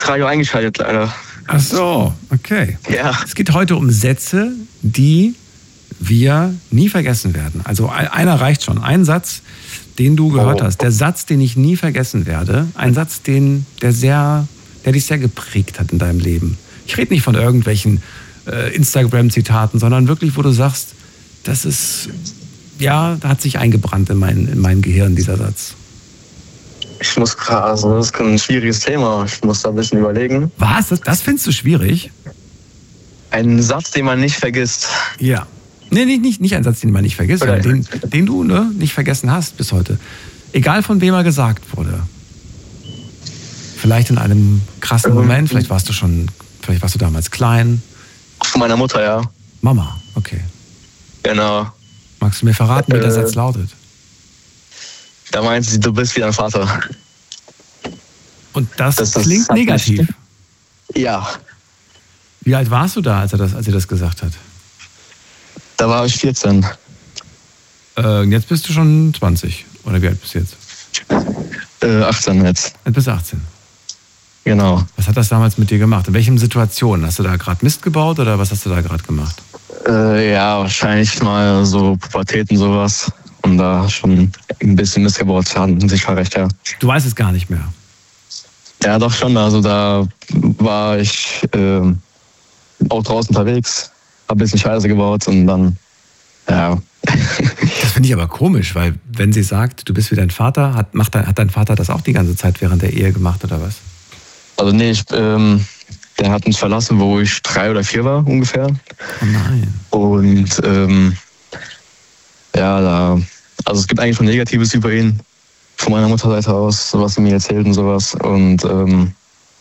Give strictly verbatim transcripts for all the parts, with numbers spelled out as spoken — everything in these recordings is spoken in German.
Radio eingeschaltet, leider. Ach so, okay. Ja. Es geht heute um Sätze, die wir nie vergessen werden. Also einer reicht schon. Ein Satz, den du gehört Oh. hast. Der Satz, den ich nie vergessen werde. Ein Satz, den, der, sehr, der dich sehr geprägt hat in deinem Leben. Ich rede nicht von irgendwelchen äh, Instagram-Zitaten, sondern wirklich, wo du sagst, das ist, ja, da hat sich eingebrannt in mein, in mein Gehirn, dieser Satz. Ich muss gerade, also das ist ein schwieriges Thema. Ich muss da ein bisschen überlegen. Was? Das, das findest du schwierig? Ein Satz, den man nicht vergisst. Ja. Nee, nicht, nicht, nicht ein Satz, den man nicht vergisst, Oder sondern den, den du ne, nicht vergessen hast bis heute. Egal von wem er gesagt wurde. Vielleicht in einem krassen Moment, vielleicht warst du schon, vielleicht warst du damals klein. Von meiner Mutter, ja. Mama, okay. Genau. Magst du mir verraten, wie der Äh, Satz lautet? Da meint sie, du bist wie dein Vater. Und das, das- das klingt hat mich- negativ. Ja. Wie alt warst du da, als er das, als er das gesagt hat? Da war ich vierzehn. Äh, jetzt bist du schon zwanzig. Oder wie alt bist du jetzt? Äh, achtzehn jetzt. Jetzt bist du achtzehn. Genau. Was hat das damals mit dir gemacht? In welchen Situationen? Hast du da gerade Mist gebaut oder was hast du da gerade gemacht? Äh, ja, wahrscheinlich mal so Pubertäten, sowas. Und da schon ein bisschen Mist gebaut haben, sich war recht, ja. Du weißt es gar nicht mehr. Ja, doch schon. Also da war ich äh, auch draußen unterwegs, hab ein bisschen Scheiße gebaut und dann, ja. Das finde ich aber komisch, weil wenn sie sagt, du bist wie dein Vater, hat, macht dein, hat dein Vater das auch die ganze Zeit während der Ehe gemacht oder was? Also nee, ich, ähm, der hat uns verlassen, wo ich drei oder vier war ungefähr. Oh nein. Und ähm, ja, da, also es gibt eigentlich schon Negatives über ihn von meiner Mutterseite aus, was sie mir erzählt und sowas. Und ähm,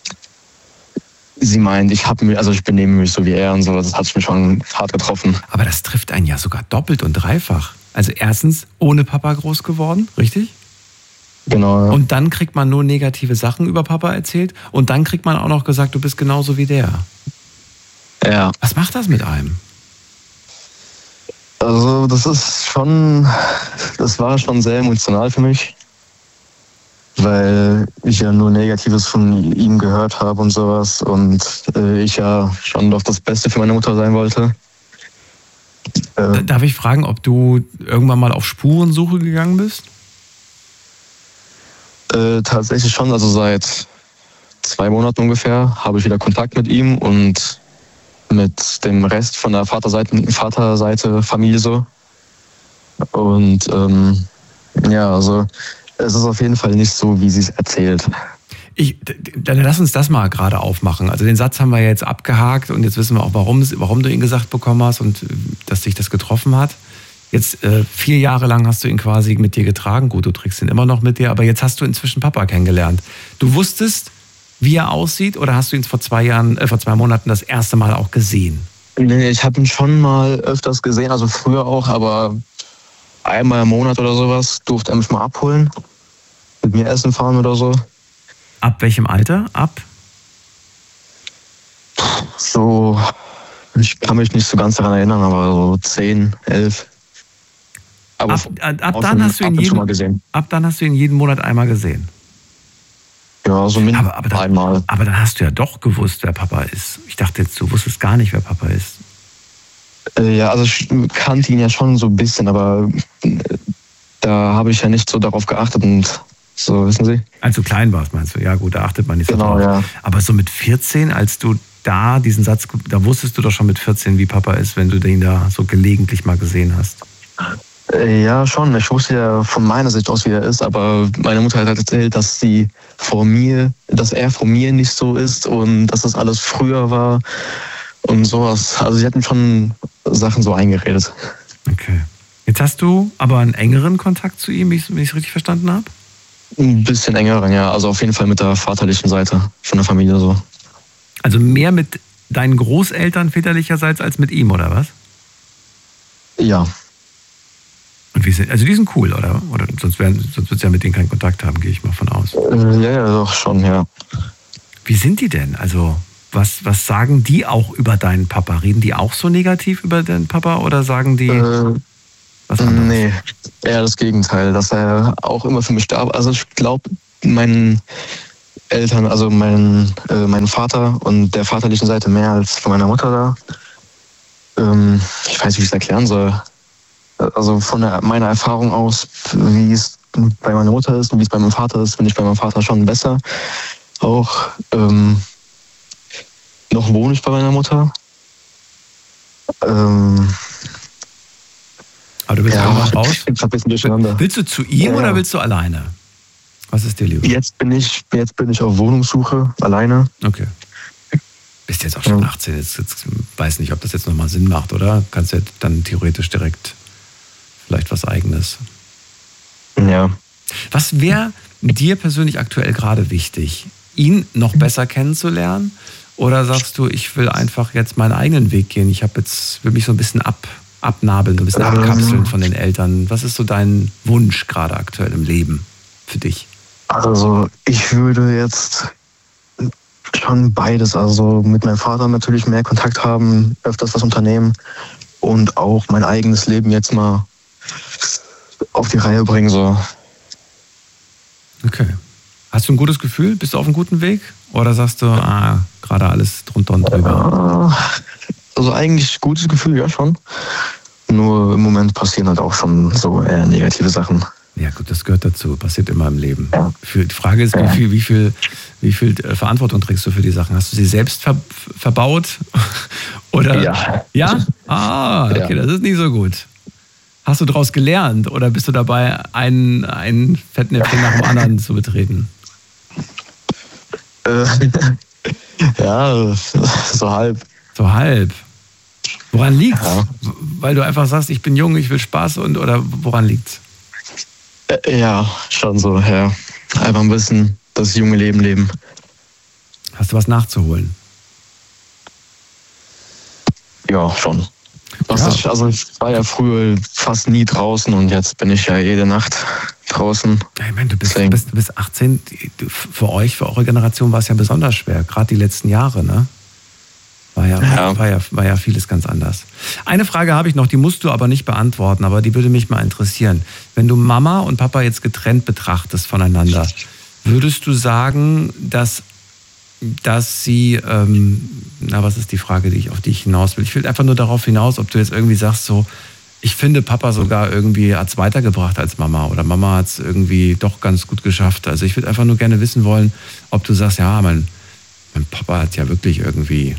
sie meint, ich habe mir, also ich benehme mich so wie er und sowas. Das hat mich schon hart getroffen. Aber das trifft einen ja sogar doppelt und dreifach. Also erstens ohne Papa groß geworden, richtig? Genau. Ja. Und dann kriegt man nur negative Sachen über Papa erzählt und dann kriegt man auch noch gesagt, du bist genauso wie der. Ja. Was macht das mit einem? Also das ist schon, das war schon sehr emotional für mich, weil ich ja nur Negatives von ihm gehört habe und sowas und äh, ich ja schon doch das Beste für meine Mutter sein wollte. Äh, Darf ich fragen, ob du irgendwann mal auf Spurensuche gegangen bist? äh, tatsächlich schon, also seit zwei Monaten ungefähr habe ich wieder Kontakt mit ihm und mit dem Rest von der Vaterseite, Vaterseite Familie so. Und ähm, ja, also es ist auf jeden Fall nicht so, wie sie es erzählt. Ich, dann lass uns das mal gerade aufmachen. Also den Satz haben wir jetzt abgehakt und jetzt wissen wir auch, warum, warum du ihn gesagt bekommen hast und dass dich das getroffen hat. Jetzt äh, vier Jahre lang hast du ihn quasi mit dir getragen. Gut, du trägst ihn immer noch mit dir, aber jetzt hast du inzwischen Papa kennengelernt. Du wusstest, wie er aussieht, oder hast du ihn vor zwei Jahren, äh, vor zwei Monaten das erste Mal auch gesehen? Nee, ich habe ihn schon mal öfters gesehen, also früher auch, aber einmal im Monat oder sowas durfte er mich mal abholen, mit mir essen fahren oder so. Ab welchem Alter? Ab? So, ich kann mich nicht so ganz daran erinnern, aber so zehn, elf. Aber Ab, ab, ab, außen dann hast du ab ihn und zu mal jeden, gesehen. ab dann hast du ihn jeden Monat einmal gesehen. Ja, so mindestens Aber, aber, dann, einmal. aber dann hast du ja doch gewusst, wer Papa ist. Ich dachte jetzt, du wusstest gar nicht, wer Papa ist. Äh, ja, also ich kannte ihn ja schon so ein bisschen, aber äh, da habe ich ja nicht so darauf geachtet und so, wissen Sie? Als du klein warst, meinst du? Ja gut, da achtet man nicht so Genau, drauf. ja. Aber so mit vierzehn, als du da diesen Satz, da wusstest du doch schon mit vierzehn, wie Papa ist, wenn du den da so gelegentlich mal gesehen hast. Äh, ja, schon. Ich wusste ja von meiner Sicht aus, wie er ist, aber meine Mutter hat halt erzählt, dass sie vor mir, dass er vor mir nicht so ist und dass das alles früher war und sowas. Also sie hatten schon Sachen so eingeredet. Okay. Jetzt hast du aber einen engeren Kontakt zu ihm, wenn ich es richtig verstanden habe? Ein bisschen engeren, ja. Also auf jeden Fall mit der vaterlichen Seite von der Familie so. Also mehr mit deinen Großeltern väterlicherseits als mit ihm, oder was? Ja. Und wie sind, also die sind cool, oder? Oder sonst, wären, sonst würdest du ja mit denen keinen Kontakt haben, gehe ich mal von aus. Äh, ja, ja, doch schon, ja. Wie sind die denn? Also was, was sagen die auch über deinen Papa? Reden die auch so negativ über deinen Papa oder sagen die Äh, was anderes? Nee, eher das Gegenteil, dass er auch immer für mich da war. Also ich glaube, mein, Eltern, also mein, äh, meinen Vater und der vaterlichen Seite mehr als von meiner Mutter da. Ähm, ich weiß nicht, wie ich es erklären soll. Also von der, meiner Erfahrung aus, wie es bei meiner Mutter ist und wie es bei meinem Vater ist, finde ich bei meinem Vater schon besser. Auch ähm, noch wohne ich bei meiner Mutter. Ähm, Aber du willst ja, irgendwann raus? Ich bin ein bisschen durcheinander. Willst du zu ihm ja, oder willst du alleine? Was ist dir lieber? Jetzt bin ich, jetzt bin ich auf Wohnungssuche, alleine. Okay. Bist jetzt auch schon ja. achtzehn, jetzt, jetzt weiß nicht, ob das jetzt nochmal Sinn macht, oder? Kannst du ja dann theoretisch direkt vielleicht was Eigenes. Ja. Was wäre dir persönlich aktuell gerade wichtig? Ihn noch besser kennenzulernen? Oder sagst du, ich will einfach jetzt meinen eigenen Weg gehen? Ich habe jetzt, will mich so ein bisschen ab, abnabeln, so ein bisschen ähm, abkapseln von den Eltern. Was ist so dein Wunsch gerade aktuell im Leben für dich? Also ich würde jetzt schon beides, also mit meinem Vater natürlich mehr Kontakt haben, öfters was unternehmen und auch mein eigenes Leben jetzt mal auf die Reihe bringen. So. Okay. Hast du ein gutes Gefühl? Bist du auf einem guten Weg? Oder sagst du, ah, gerade alles drunter und drüber? Also eigentlich gutes Gefühl, ja schon. Nur im Moment passieren halt auch schon so eher negative Sachen. Ja gut, das gehört dazu. Passiert immer im Leben. Ja. Die Frage ist, wie viel, wie viel, wie viel Verantwortung trägst du für die Sachen? Hast du sie selbst ver- verbaut? Oder? Ja. Ja? Ah, okay, ja. Das ist nicht so gut. Hast du daraus gelernt oder bist du dabei, ein, ein Fettnäpfchen nach dem anderen zu betreten? Äh, ja, so halb. So halb? Woran liegt's? Ja. Weil du einfach sagst, ich bin jung, ich will Spaß und oder woran liegt's? Äh, ja, schon so, ja. Einfach ein bisschen das junge Leben leben. Hast du was nachzuholen? Ja, schon. Was Ja. Ich, also ich war ja früher fast nie draußen und jetzt bin ich ja jede Nacht draußen. Ja, ich meine, du bist, du bist, du bist achtzehn, du, für euch, für eure Generation war es ja besonders schwer, gerade die letzten Jahre, ne? War ja, Ja. War, ja, war ja vieles ganz anders. Eine Frage habe ich noch, die musst du aber nicht beantworten, aber die würde mich mal interessieren. Wenn du Mama und Papa jetzt getrennt betrachtest voneinander, würdest du sagen, dass, dass sie, ähm, na, was ist die Frage, die ich, auf die ich hinaus will? Ich will einfach nur darauf hinaus, ob du jetzt irgendwie sagst, so, ich finde, Papa sogar irgendwie hat es weitergebracht als Mama oder Mama hat es irgendwie doch ganz gut geschafft. Also ich würde einfach nur gerne wissen wollen, ob du sagst, ja, mein, mein Papa hat ja wirklich irgendwie...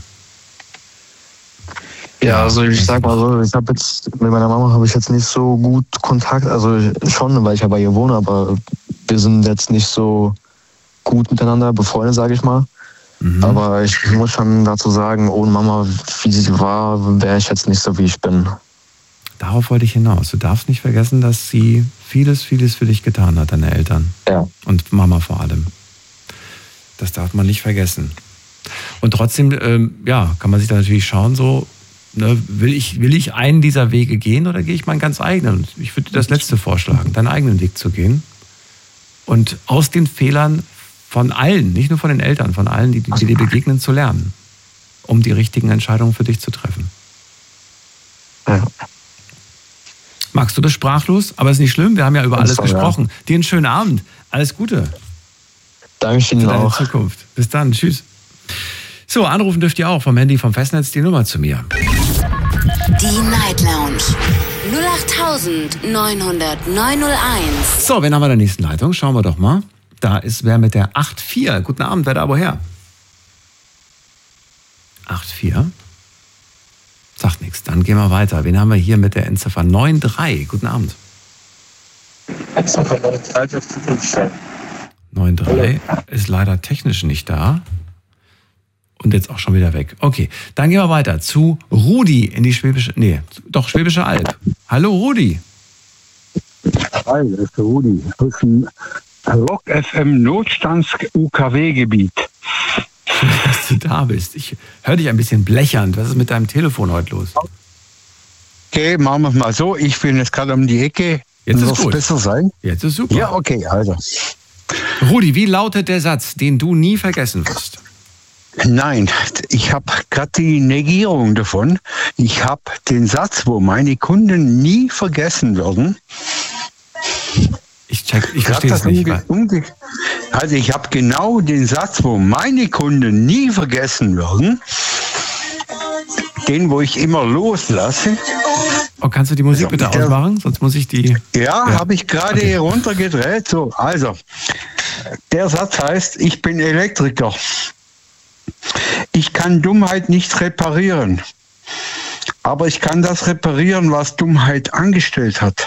Ja, also ich sag mal so, ich habe jetzt mit meiner Mama habe ich jetzt nicht so gut Kontakt, also schon, weil ich ja bei ihr wohne, aber wir sind jetzt nicht so gut miteinander befreundet, sage ich mal. Mhm. Aber ich muss schon dazu sagen, ohne Mama, wie sie war, wäre ich jetzt nicht so, wie ich bin. Darauf wollte ich hinaus. Du darfst nicht vergessen, dass sie vieles, vieles für dich getan hat, deine Eltern. Ja. Und Mama vor allem. Das darf man nicht vergessen. Und trotzdem, ähm, ja, kann man sich da natürlich schauen, so, ne, will ich, will ich einen dieser Wege gehen oder gehe ich meinen ganz eigenen? Ich würde dir das Letzte vorschlagen, deinen eigenen Weg zu gehen. Und aus den Fehlern von allen, nicht nur von den Eltern, von allen, die, die dir begegnen, zu lernen, um die richtigen Entscheidungen für dich zu treffen. Ja. Max, du bist sprachlos, aber ist nicht schlimm, wir haben ja über alles so, gesprochen. Ja. Dir einen schönen Abend, alles Gute. Dankeschön für deine auch. Zukunft. Bis dann, tschüss. So, anrufen dürft ihr auch vom Handy, vom Festnetz, die Nummer zu mir. Die Night Lounge null acht neun null null neun null eins. So, wen haben wir in der nächsten Leitung? Schauen wir doch mal. Da ist wer mit der acht vier. Guten Abend, wer da woher? acht vier? Sagt nichts. Dann gehen wir weiter. Wen haben wir hier mit der Endziffer neun drei? Guten Abend. neun drei ist leider technisch nicht da. Und jetzt auch schon wieder weg. Okay, dann gehen wir weiter zu Rudi in die Schwäbische, nee, doch Schwäbische Alb. Hallo Rudi. Hi, das ist der Rudi. Das ist ein Rock F M Notstands-U K W-Gebiet. Schön, dass du da bist. Ich höre dich ein bisschen blechernd. Was ist mit deinem Telefon heute los? Okay, machen wir es mal so. Ich bin jetzt gerade um die Ecke. Jetzt ist Wird's gut. besser sein? Jetzt ist super. Ja, okay, also. Rudi, wie lautet der Satz, den du nie vergessen wirst? Nein, ich habe gerade die Negierung davon. Ich habe den Satz, wo meine Kunden nie vergessen werden. Ich check, ich Grad verstehe es das nicht. umge- umge- Also ich habe genau den Satz, wo meine Kunden nie vergessen werden, den, wo ich immer loslasse. Oh, kannst du die Musik bitte der, ausmachen? Sonst muss ich die... Ja, ja. habe ich gerade okay. runtergedreht. So, also, der Satz heißt, ich bin Elektriker. Ich kann Dummheit nicht reparieren. Aber ich kann das reparieren, was Dummheit angestellt hat.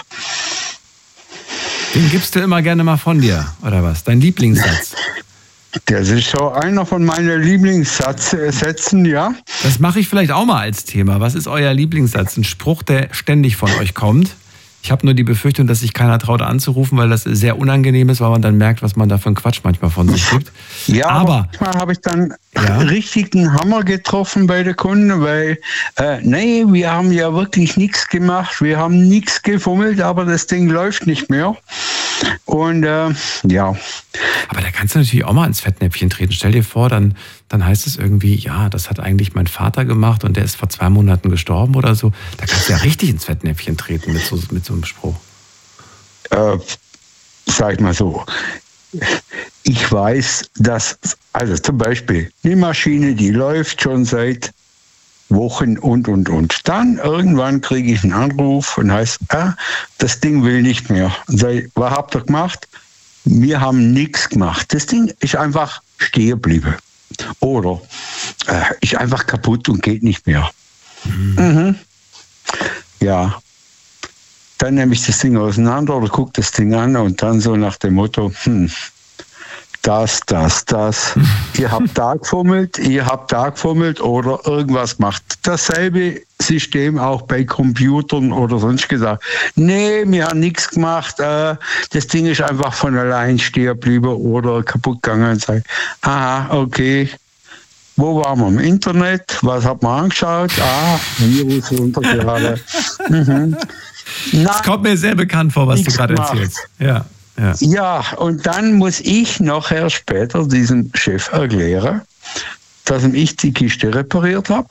Den gibst du immer gerne mal von dir, oder was? Dein Lieblingssatz? Das ist so einer von meinen Lieblingssätzen, ja. Das mache ich vielleicht auch mal als Thema. Was ist euer Lieblingssatz? Ein Spruch, der ständig von euch kommt. Ich habe nur die Befürchtung, dass sich keiner traut anzurufen, weil das sehr unangenehm ist, weil man dann merkt, was man da für einen Quatsch manchmal von sich gibt. Ja, aber manchmal habe ich dann ja? richtig einen Hammer getroffen bei der Kunden, weil, äh, nee, wir haben ja wirklich nichts gemacht, wir haben nichts gefummelt, aber das Ding läuft nicht mehr. Und äh, ja. Aber da kannst du natürlich auch mal ins Fettnäpfchen treten. Stell dir vor, dann, dann heißt es irgendwie, ja, das hat eigentlich mein Vater gemacht und der ist vor zwei Monaten gestorben oder so. Da kannst du ja richtig ins Fettnäpfchen treten mit so, mit so einem Spruch. Äh, sag ich mal so. Ich weiß, dass, also zum Beispiel, die Maschine, die läuft schon seit Wochen und, und, und. Dann irgendwann kriege ich einen Anruf und heißt, ah, das Ding will nicht mehr. Und sage ich, was habt ihr gemacht? Wir haben nichts gemacht. Das Ding ist einfach stehen geblieben. Oder äh, ist einfach kaputt und geht nicht mehr. Mhm. Mhm. Ja. Dann nehme ich das Ding auseinander oder gucke das Ding an und dann so nach dem Motto, hm, das, das, das. Ihr habt da gefummelt, ihr habt da gefummelt oder irgendwas gemacht. Dasselbe System auch bei Computern oder sonst gesagt. Nee, wir haben nichts gemacht. Äh, das Ding ist einfach von allein stehen geblieben oder kaputt gegangen. Und sagt, aha, okay. Wo waren wir? Im Internet? Was hat man angeschaut? Ah, Virus runtergeladen. Mhm. Das kommt mir sehr bekannt vor, was du gerade erzählst. Ja. Ja. ja, und dann muss ich nachher später diesem Chef erklären, dass ich die Kiste repariert habe.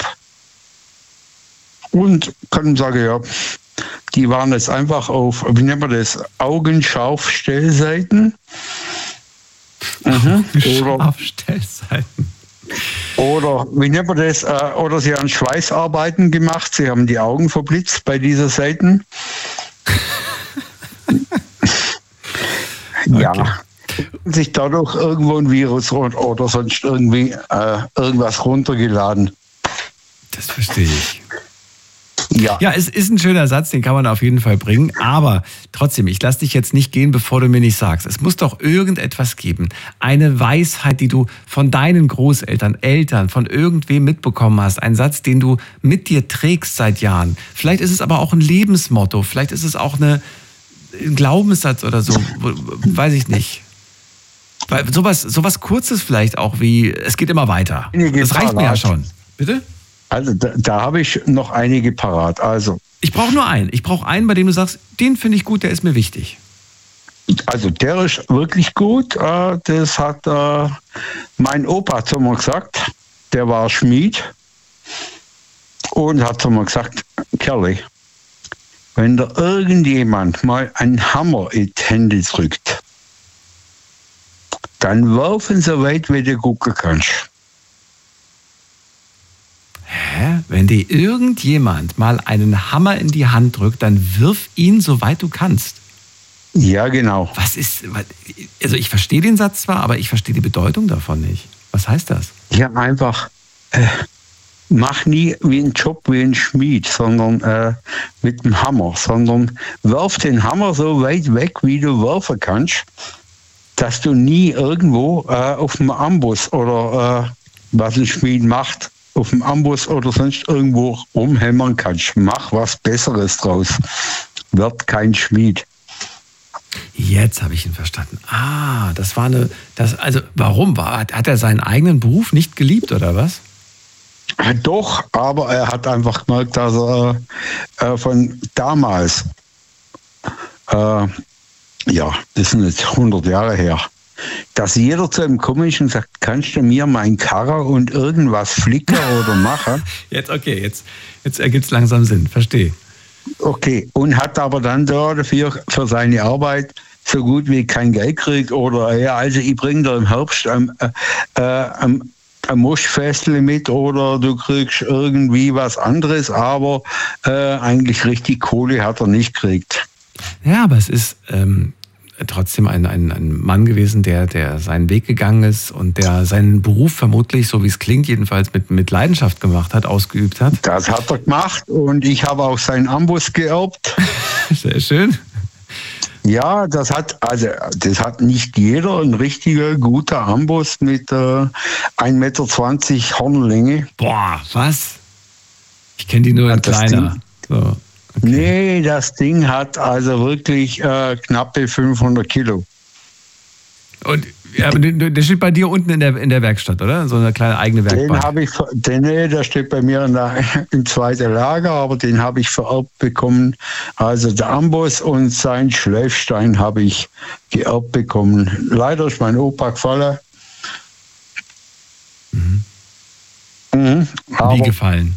Und kann sagen, ja, die waren jetzt einfach auf, wie nennt man das, Augenscharfstellseiten. Mhm. Scharfstellseiten. Oder wie nennt man das? Oder sie haben Schweißarbeiten gemacht, sie haben die Augen verblitzt bei dieser Seiten. Ja, okay. Sich dadurch irgendwo ein Virus oder sonst irgendwie äh, irgendwas runtergeladen. Das verstehe ich. Ja. Ja, es ist ein schöner Satz, den kann man auf jeden Fall bringen. Aber trotzdem, ich lasse dich jetzt nicht gehen, bevor du mir nicht sagst. Es muss doch irgendetwas geben. Eine Weisheit, die du von deinen Großeltern, Eltern, von irgendwem mitbekommen hast. Ein Satz, den du mit dir trägst seit Jahren. Vielleicht ist es aber auch ein Lebensmotto. Vielleicht ist es auch eine, ein Glaubenssatz oder so. Weiß ich nicht. Weil sowas, sowas Kurzes vielleicht auch wie, es geht immer weiter. Das reicht mir ja schon. Bitte? Also da, da habe ich noch einige parat. Also ich brauche nur einen. Ich brauche einen, bei dem du sagst, den finde ich gut, der ist mir wichtig. Also der ist wirklich gut. Das hat mein Opa zu mir gesagt. Der war Schmied und hat zu mir gesagt, Kerli, wenn da irgendjemand mal einen Hammer in die Hände drückt, dann werfen so weit, wie du gucken kannst. Hä? Wenn dir irgendjemand mal einen Hammer in die Hand drückt, dann wirf ihn so weit du kannst. Ja, genau. Was ist, also ich verstehe den Satz zwar, aber ich verstehe die Bedeutung davon nicht. Was heißt das? Ja, einfach, äh, mach nie wie ein Job wie ein Schmied, sondern äh, mit dem Hammer, sondern werf den Hammer so weit weg, wie du werfen kannst, dass du nie irgendwo äh, auf dem Amboss oder äh, was ein Schmied macht, auf dem Amboss oder sonst irgendwo rumhämmern kannst. Mach was Besseres draus. Wird kein Schmied. Jetzt habe ich ihn verstanden. Ah, das war eine, das, also warum? War, hat er seinen eigenen Beruf nicht geliebt oder was? Doch, aber er hat einfach gemerkt, dass er äh, von damals, äh, ja, das sind jetzt hundert Jahre her, dass jeder zu ihm kommt und sagt, kannst du mir meinen Karrer und irgendwas flicken oder machen? Jetzt, okay, jetzt, jetzt ergibt es langsam Sinn, verstehe. Okay, und hat aber dann da dafür für seine Arbeit so gut wie kein Geld kriege oder ja, also ich bringe dir im Herbst ähm, äh, äh, ein Moschfestle mit oder du kriegst irgendwie was anderes, aber äh, eigentlich richtig Kohle hat er nicht gekriegt. Ja, aber es ist ähm, trotzdem ein, ein, ein Mann gewesen, der, der seinen Weg gegangen ist und der seinen Beruf vermutlich, so wie es klingt, jedenfalls mit, mit Leidenschaft gemacht hat, ausgeübt hat. Das hat er gemacht und ich habe auch seinen Amboss geerbt. Sehr schön. Ja, das hat also das hat nicht jeder, ein richtiger guter Amboss mit äh, ein Meter zwanzig Hornlänge. Boah, was? Ich kenne die nur in kleiner. So, okay. Nee, das Ding hat also wirklich äh, knappe fünfhundert Kilo. Und ja, aber der, der steht bei dir unten in der, in der Werkstatt, oder? So eine kleine eigene Werkbank. Den habe ich, den, nee, der steht bei mir in der, im zweiten Lager, aber den habe ich vererbt bekommen. Also der Amboss und sein Schleifstein habe ich geerbt bekommen. Leider ist mein Opa gefallen. Mhm. Mhm, Wie gefallen?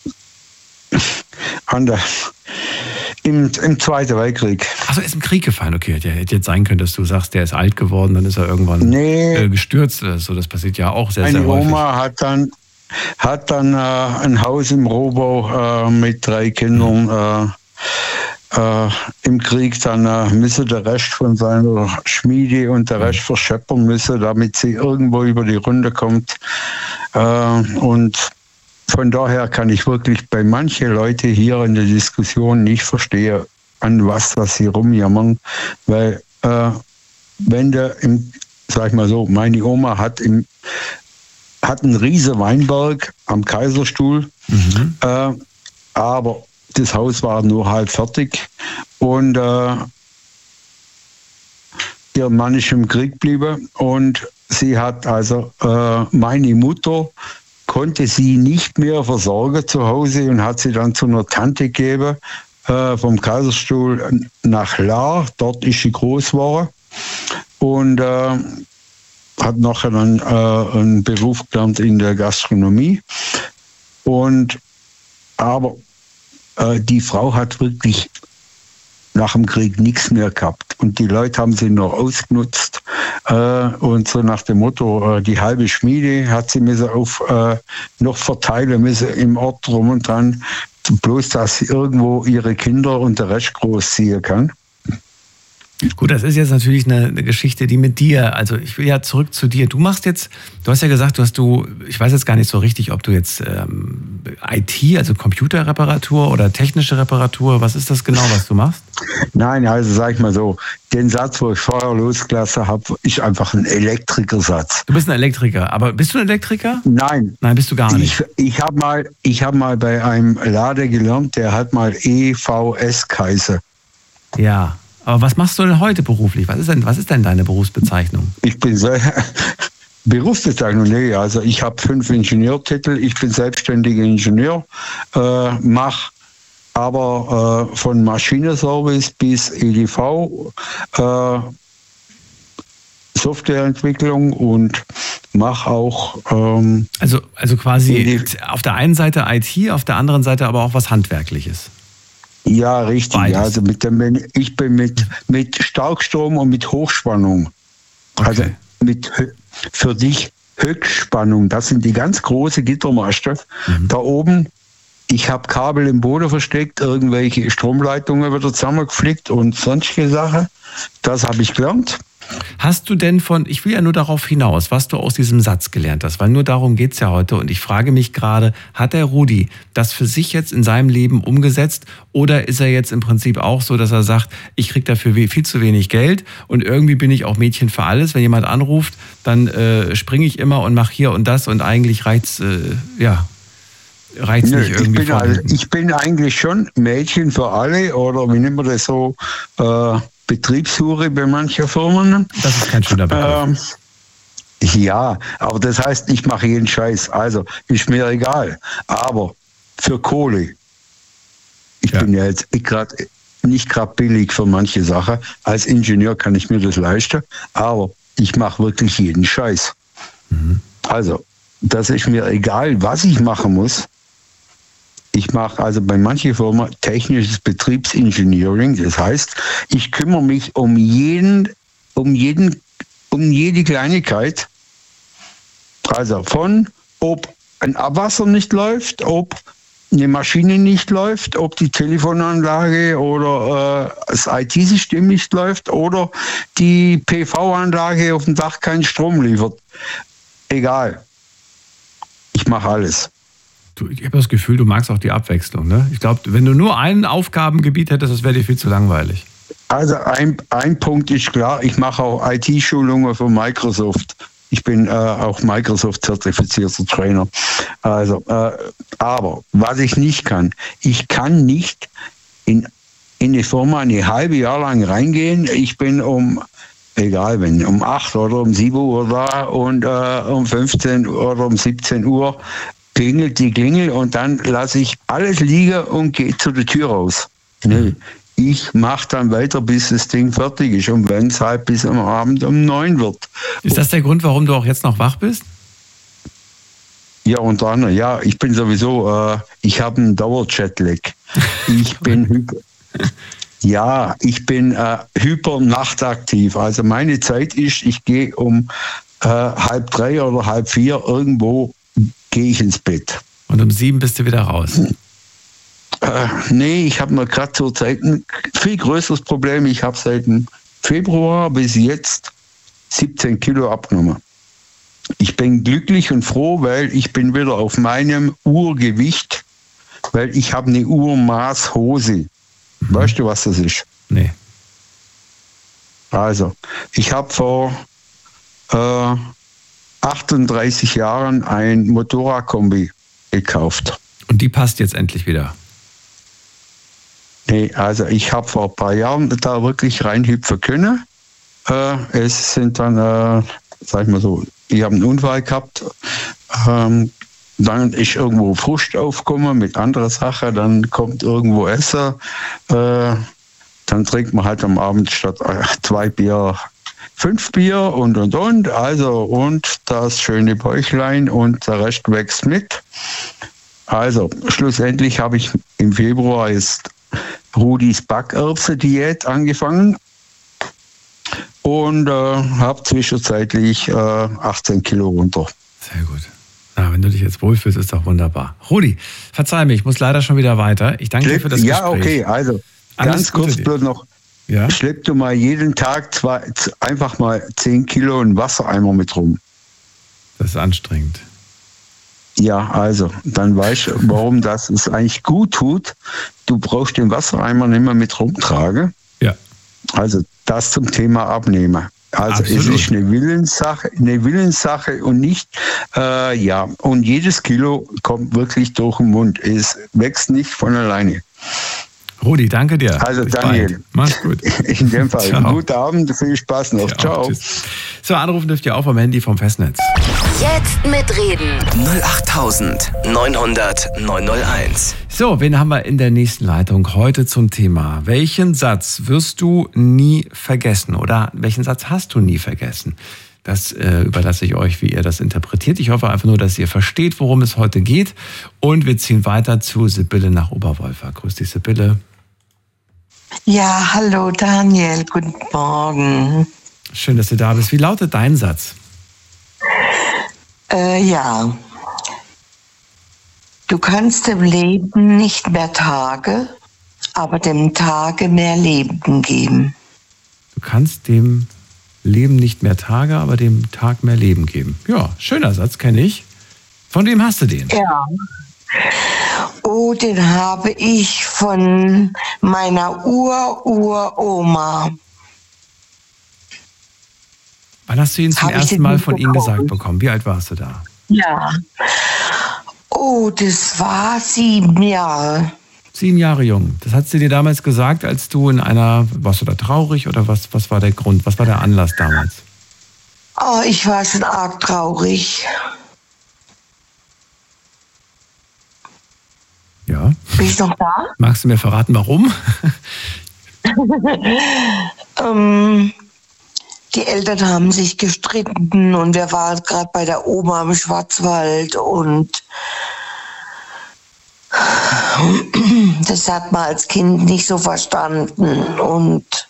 An der, im, im Zweiten Weltkrieg. Achso, er ist im Krieg gefallen. Okay, hätte jetzt sein können, dass du sagst, der ist alt geworden, dann ist er irgendwann nee, äh, gestürzt. So, das passiert ja auch sehr, meine sehr häufig. Meine Oma hat dann, hat dann äh, ein Haus im Rohbau äh, mit drei Kindern äh, äh, im Krieg. Dann äh, müsse der Rest von seiner Schmiede und der Rest verscheppern müssen, damit sie irgendwo über die Runde kommt. Äh, und von daher kann ich wirklich bei manchen Leuten hier in der Diskussion nicht verstehen, an was, was sie rumjammern, weil äh, wenn der, im, sag ich mal so, meine Oma hat, im, hat einen riesen Weinberg am Kaiserstuhl, mhm. äh, aber das Haus war nur halb fertig und äh, ihr Mann ist im Krieg geblieben und sie hat also, äh, meine Mutter konnte sie nicht mehr versorgen zu Hause und hat sie dann zu einer Tante gegeben, äh, vom Kaiserstuhl nach Lahr. Dort ist sie groß geworden und äh, hat nachher dann äh, einen Beruf gelernt in der Gastronomie. Und aber äh, die Frau hat wirklich nach dem Krieg nichts mehr gehabt. Und die Leute haben sie noch ausgenutzt. Äh, und so nach dem Motto, äh, die halbe Schmiede hat sie müssen auf, äh, noch verteilen müssen im Ort rum und dran. Bloß, dass sie irgendwo ihre Kinder und der Rest großziehen kann. Gut, das ist jetzt natürlich eine, eine Geschichte, die mit dir, also ich will ja zurück zu dir. Du machst jetzt, du hast ja gesagt, du hast du, ich weiß jetzt gar nicht so richtig, ob du jetzt ähm, I T, also Computerreparatur oder technische Reparatur, was ist das genau, was du machst? Nein, also sag ich mal so, den Satz, wo ich vorher losgelassen habe, ist einfach ein Elektrikersatz. Du bist ein Elektriker, aber bist du ein Elektriker? Nein. Nein, bist du gar nicht. Ich, ich habe mal, ich hab mal bei einem Laden gelernt, der hat mal E V S geheißen. Ja. Aber was machst du denn heute beruflich? Was ist denn, was ist denn deine Berufsbezeichnung? Ich bin sehr Berufsbezeichnung, nee, also ich habe fünf Ingenieurtitel, ich bin selbstständiger Ingenieur, äh, mache aber äh, von Maschinenservice bis E D V äh, Softwareentwicklung und mache auch ähm, also also quasi auf der einen Seite I T, auf der anderen Seite aber auch was Handwerkliches. Ja, richtig. Beides. Also mit dem, ich bin mit, mit Starkstrom und mit Hochspannung. Okay. Also mit für dich Höchstspannung. Das sind die ganz großen Gittermasten. Mhm. Da oben, ich habe Kabel im Boden versteckt, irgendwelche Stromleitungen wieder zusammengeflickt und sonstige Sachen. Das habe ich gelernt. Hast du denn von, ich will ja nur darauf hinaus, was du aus diesem Satz gelernt hast, weil nur darum geht es ja heute und ich frage mich gerade, hat der Rudi das für sich jetzt in seinem Leben umgesetzt oder ist er jetzt im Prinzip auch so, dass er sagt, ich kriege dafür viel zu wenig Geld und irgendwie bin ich auch Mädchen für alles, wenn jemand anruft, dann äh, springe ich immer und mache hier und das und eigentlich reizt, äh, ja, reizt Nö, nicht irgendwie. Ich bin, also, ich bin eigentlich schon Mädchen für alle oder wie nennt man das so, äh, Betriebshure bei manchen Firmen. Das ist kein schöner Begriff. Ähm, ja, aber das heißt, ich mache jeden Scheiß. Also, ist mir egal. Aber für Kohle, ich ja. bin ja jetzt grad, nicht gerade billig für manche Sachen. Als Ingenieur kann ich mir das leisten, aber ich mache wirklich jeden Scheiß. Mhm. Also, das ist mir egal, was ich machen muss. Ich mache also bei manchen Firmen technisches Betriebsengineering. Das heißt, ich kümmere mich um jeden, um jeden, um jede Kleinigkeit. Also von, ob ein Abwasser nicht läuft, ob eine Maschine nicht läuft, ob die Telefonanlage oder äh, das I T-System nicht läuft oder die P V-Anlage auf dem Dach keinen Strom liefert. Egal. Ich mache alles. Du, ich habe das Gefühl, du magst auch die Abwechslung. Ne? Ich glaube, wenn du nur ein Aufgabengebiet hättest, das wäre dir viel zu langweilig. Also ein, ein Punkt ist klar, ich mache auch I T-Schulungen für Microsoft. Ich bin äh, auch Microsoft-zertifizierter Trainer. Also, äh, aber was ich nicht kann, ich kann nicht in, in eine Firma eine halbe Jahr lang reingehen. Ich bin um, egal wenn, um acht oder um sieben Uhr da und äh, um fünfzehn oder um siebzehn Uhr klingelt die Klingel und dann lasse ich alles liegen und gehe zu der Tür raus. Nee. Ich mache dann weiter, bis das Ding fertig ist. Und wenn es halt bis am Abend um neun wird. Ist das der Grund, warum du auch jetzt noch wach bist? Ja, unter anderem. Ja, ich bin sowieso, äh, ich habe einen Dauer-Jetlag. Ich bin hyper, ja, ich bin äh, hyper-nachtaktiv. Also meine Zeit ist, ich gehe um äh, halb drei oder halb vier irgendwo, gehe ich ins Bett. Und um sieben bist du wieder raus. Äh, nee, ich habe mir gerade zur Zeit ein viel größeres Problem. Ich habe seit dem Februar bis jetzt siebzehn Kilo abgenommen. Ich bin glücklich und froh, weil ich bin wieder auf meinem Urgewicht, weil ich habe eine Urmaßhose. Mhm. Weißt du, was das ist? Nee. Also, ich habe vor äh, achtunddreißig Jahren ein Motorradkombi gekauft. Und die passt jetzt endlich wieder? Nee, also ich habe vor ein paar Jahren da wirklich reinhüpfen können. Äh, es sind dann, äh, sag ich mal so, ich habe einen Unfall gehabt. Ähm, dann ist irgendwo Frust aufgekommen mit anderer Sache. Dann kommt irgendwo Essen. Äh, dann trinkt man halt am Abend statt zwei Bier fünf Bier und und und. Also und das schöne Bäuchlein und der Rest wächst mit. Also schlussendlich habe ich im Februar jetzt Rudis Backerbse-Diät angefangen und äh, habe zwischenzeitlich äh, achtzehn Kilo runter. Sehr gut. Na, wenn du dich jetzt wohlfühlst, ist doch wunderbar. Rudi, verzeih mir, ich muss leider schon wieder weiter. Ich danke Schlepp, dir für das ja, Gespräch. Ja, okay, also Alles ganz Gute kurz dir. bloß noch. Ja? Schlepp du mal jeden Tag zwei, einfach mal zehn Kilo in Wassereimer mit rum. Das ist anstrengend. Ja, also, dann weißt du, warum das es eigentlich gut tut. Du brauchst den Wassereimer nicht mehr mit rumtragen. Ja. Also, das zum Thema Abnehmen. Also, Absolut. es ist eine Willenssache, eine Willenssache und nicht, äh, ja, und jedes Kilo kommt wirklich durch den Mund. Es wächst nicht von alleine. Rudi, danke dir. Also, Bis Daniel. bald. Mach's gut. In dem Fall. Ciao. Guten Abend, viel Spaß noch. Ja, Ciao. tschüss. So, anrufen dürft ihr auch vom Handy vom Festnetz. Jetzt mitreden. null acht neunhundert neunhunderteins. So, wen haben wir in der nächsten Leitung heute zum Thema? Welchen Satz wirst du nie vergessen? Oder welchen Satz hast du nie vergessen? Das äh, überlasse ich euch, wie ihr das interpretiert. Ich hoffe einfach nur, dass ihr versteht, worum es heute geht. Und wir ziehen weiter zu Sibylle nach Oberwolfer. Grüß dich, Sibylle. Ja, hallo Daniel, guten Morgen. Schön, dass du da bist. Wie lautet dein Satz? Äh, ja, du kannst dem Leben nicht mehr Tage, aber dem Tage mehr Leben geben. Du kannst dem Leben nicht mehr Tage, aber dem Tag mehr Leben geben. Ja, schöner Satz, kenne ich. Von wem hast du den? Ja. Oh, den habe ich von meiner Ur-Ur-Oma. Wann hast du ihn zum Hab ich ersten den Mal nicht von ihm bekommen? gesagt bekommen? Wie alt warst du da? Ja. Oh, das war sieben Jahre. Sieben Jahre jung. Das hat sie dir damals gesagt, als du in einer, warst du da traurig oder was, was war der Grund? Was war der Anlass damals? Oh, ich war schon arg traurig. Ja. Bin ich noch da? Magst du mir verraten, warum? ähm, die Eltern haben sich gestritten und wir waren gerade bei der Oma im Schwarzwald und Das hat man als Kind nicht so verstanden. Und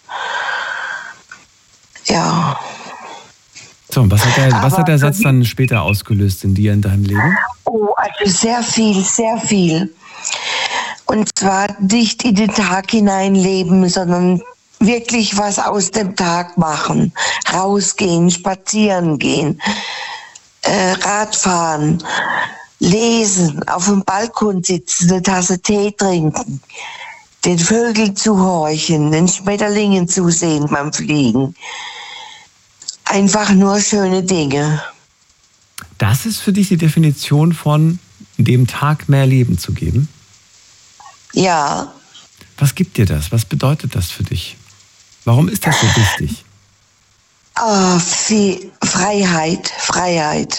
ja. So, und was hat der, was hat der Satz dann später ausgelöst in dir, in deinem Leben? Oh, also sehr viel, sehr viel. Und zwar nicht in den Tag hineinleben, sondern wirklich was aus dem Tag machen. Rausgehen, spazieren gehen, äh, Radfahren, lesen, auf dem Balkon sitzen, eine Tasse Tee trinken, den Vögeln zuhorchen, den Schmetterlingen zusehen beim Fliegen. Einfach nur schöne Dinge. Das ist für dich die Definition von dem Tag mehr Leben zu geben? Ja. Was gibt dir das? Was bedeutet das für dich? Warum ist das so wichtig? Oh, viel Freiheit, Freiheit.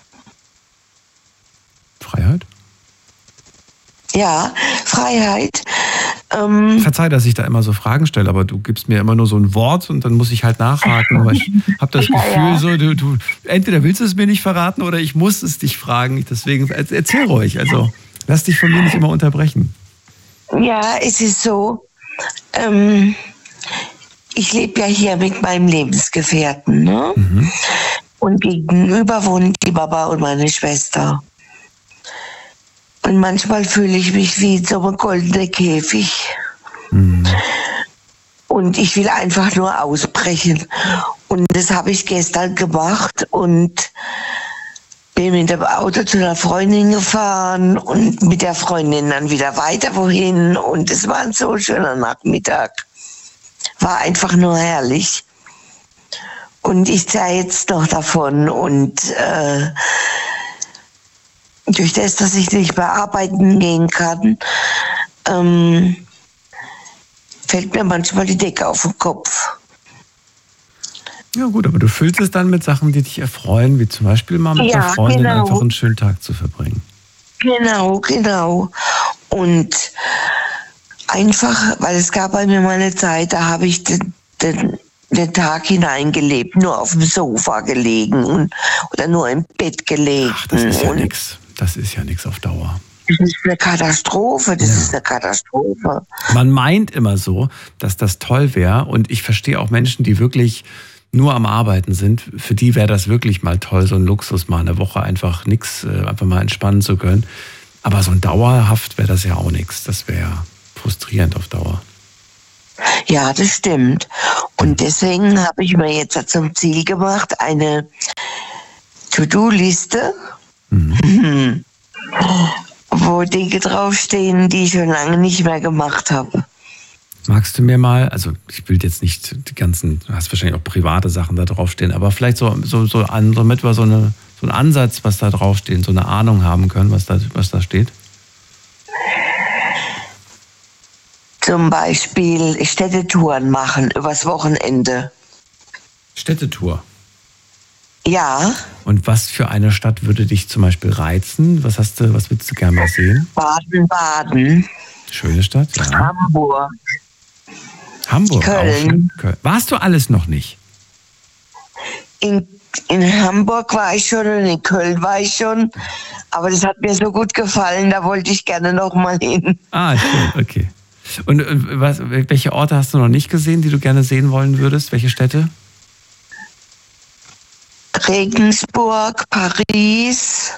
Freiheit? Ja, Freiheit. Ähm, Verzeih, dass ich da immer so Fragen stelle, aber du gibst mir immer nur so ein Wort und dann muss ich halt nachhaken. Weil ich habe das Ja, Gefühl, ja. so du, du entweder willst du es mir nicht verraten oder ich muss es dich fragen. Deswegen erzähl ruhig. Also lass dich von mir nicht immer unterbrechen. ja, es ist so, ähm, ich lebe ja hier mit meinem Lebensgefährten, ne? Mhm. Und gegenüber wohnen die Baba und meine Schwester. Und manchmal fühle ich mich wie in so einem goldenen Käfig. Mhm. Und ich will einfach nur ausbrechen. Und das habe ich gestern gemacht und bin mit dem Auto zu einer Freundin gefahren und mit der Freundin dann wieder weiter wohin. Und es war ein so schöner Nachmittag. War einfach nur herrlich. Und ich zeige jetzt noch davon und äh, durch das, dass ich nicht mehr arbeiten gehen kann, ähm, fällt mir manchmal die Decke auf den Kopf. Ja gut, aber du füllst es dann mit Sachen, die dich erfreuen, wie zum Beispiel mal mit Ja, einer Freundin genau. einfach einen schönen Tag zu verbringen. Genau, genau. Und einfach, weil es gab bei mir mal eine Zeit, da habe ich den, den, den Tag hineingelebt, nur auf dem Sofa gelegen und, oder nur im Bett gelegen. Ach, das ist ja Und nix. Das ist ja nichts auf Dauer. das ist eine Katastrophe, das Ja. ist eine Katastrophe. Man meint immer so, dass das toll wäre und ich verstehe auch Menschen, die wirklich nur am Arbeiten sind. Für die wäre das wirklich mal toll, so ein Luxus, mal eine Woche einfach nichts, einfach mal entspannen zu können. Aber so ein dauerhaft wäre das ja auch nichts. Das wäre ja frustrierend auf Dauer. Ja, das stimmt. Und deswegen habe ich mir jetzt zum Ziel gemacht, eine To-Do-Liste, Mhm. wo Dinge draufstehen, die ich schon lange nicht mehr gemacht habe. Magst du mir mal, also ich will jetzt nicht die ganzen, du hast wahrscheinlich auch private Sachen da draufstehen, aber vielleicht so, so, so an, damit wir so, eine, so einen Ansatz, was da draufsteht, so eine Ahnung haben können, was da, was da steht? Zum Beispiel Städtetouren machen übers Wochenende. Städtetour. Ja, Und was für eine Stadt würde dich zum Beispiel reizen? Was hast du, was würdest du gerne mal sehen? Baden-Baden, Schöne Stadt, ja. Hamburg, Hamburg Köln. auch schön. Köln. Warst du alles noch nicht? in, in Hamburg war ich schon und in Köln war ich schon. Aber das hat mir so gut gefallen, da wollte ich gerne noch mal hin. Ah, schön, okay. Und äh, was, welche Orte hast du noch nicht gesehen, die du gerne sehen wollen würdest? Welche Städte? Regensburg, Paris,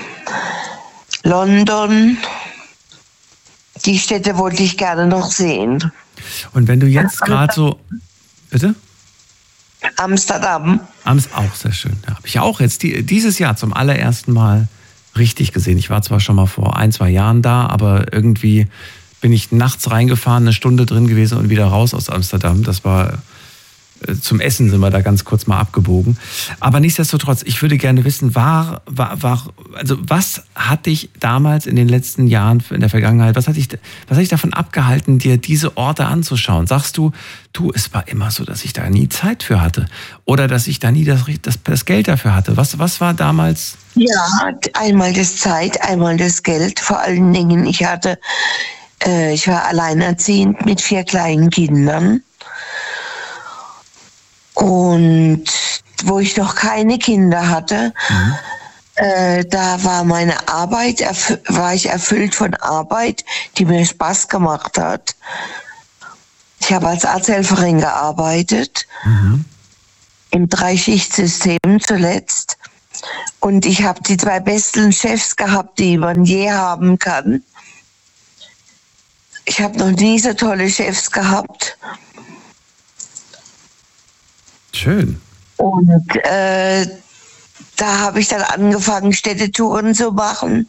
London. Die Städte wollte ich gerne noch sehen. Und wenn du jetzt gerade so... Bitte? Amsterdam. Abends auch sehr schön. Da habe ich auch jetzt die, dieses Jahr zum allerersten Mal richtig gesehen. Ich war zwar schon mal vor ein, zwei Jahren da, aber irgendwie bin ich nachts reingefahren, eine Stunde drin gewesen und wieder raus aus Amsterdam. Das war äh, zum Essen sind wir da ganz kurz mal abgebogen. Aber nichtsdestotrotz, ich würde gerne wissen, war, war, war, also was hat dich damals in den letzten Jahren, in der Vergangenheit, was hat dich, was hat dich davon abgehalten, dir diese Orte anzuschauen? Sagst du, du, es war immer so, dass ich da nie Zeit für hatte oder dass ich da nie das, das, das Geld dafür hatte. Was, was war damals? Ja, einmal das Zeit, einmal das Geld. Vor allen Dingen, ich hatte, äh, ich war alleinerziehend mit vier kleinen Kindern. Und wo ich noch keine Kinder hatte, Mhm. Äh, da war meine Arbeit, erf- war ich erfüllt von Arbeit, die mir Spaß gemacht hat. Ich habe als Arzthelferin gearbeitet, Mhm. im Dreischichtsystem zuletzt. Und ich habe die zwei besten Chefs gehabt, die man je haben kann. Ich habe noch nie so tolle Chefs gehabt. Schön. Und äh, da habe ich dann angefangen, Städtetouren zu machen.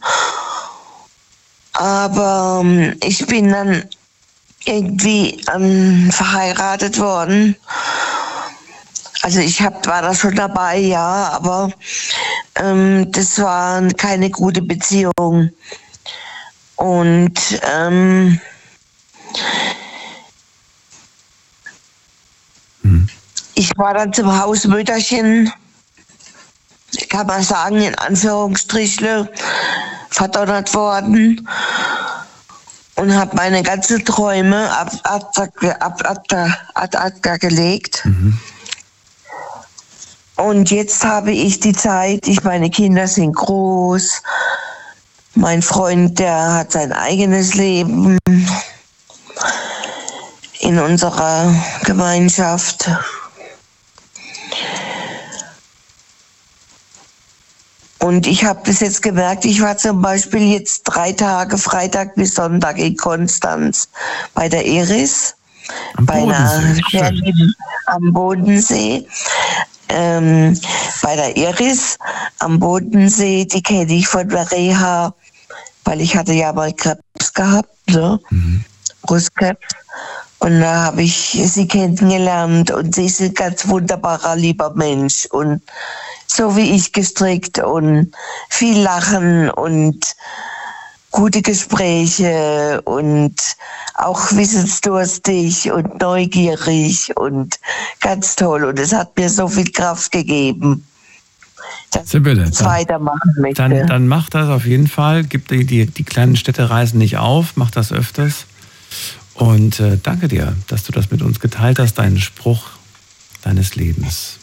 Aber ähm, ich bin dann irgendwie ähm, verheiratet worden. Also ich hab, war da schon dabei, ja, aber ähm, das war keine gute Beziehung. Und ähm, Hm. ich war dann zum Hausmütterchen, kann man sagen, in Anführungsstrichle, verdonnert worden und habe meine ganzen Träume ab ad ab, ad, ad acta gelegt. Mhm. Und jetzt habe ich die Zeit, ich, meine Kinder sind groß, mein Freund, der hat sein eigenes Leben in unserer Gemeinschaft. Und ich habe das jetzt gemerkt, ich war zum Beispiel jetzt drei Tage, Freitag bis Sonntag in Konstanz bei der Iris, Am bei einer Bodensee. sehr Schön. lieben, am Bodensee. Ähm, bei der Iris am Bodensee, die kenne ich von der Reha, weil ich hatte ja mal Krebs gehabt, ne? Mhm. Brustkrebs. Und da habe ich sie kennengelernt und sie ist ein ganz wunderbarer, lieber Mensch und so wie ich gestrickt und viel Lachen und gute Gespräche und auch wissensdurstig und neugierig und ganz toll. Und es hat mir so viel Kraft gegeben, dass Sibylle, ich es dann- weitermachen möchte. Dann, dann mach das auf jeden Fall. Gib die, die, die kleinen Städtereisen nicht auf. Mach das öfters. Und äh, danke dir, dass du das mit uns geteilt hast, deinen Spruch deines Lebens.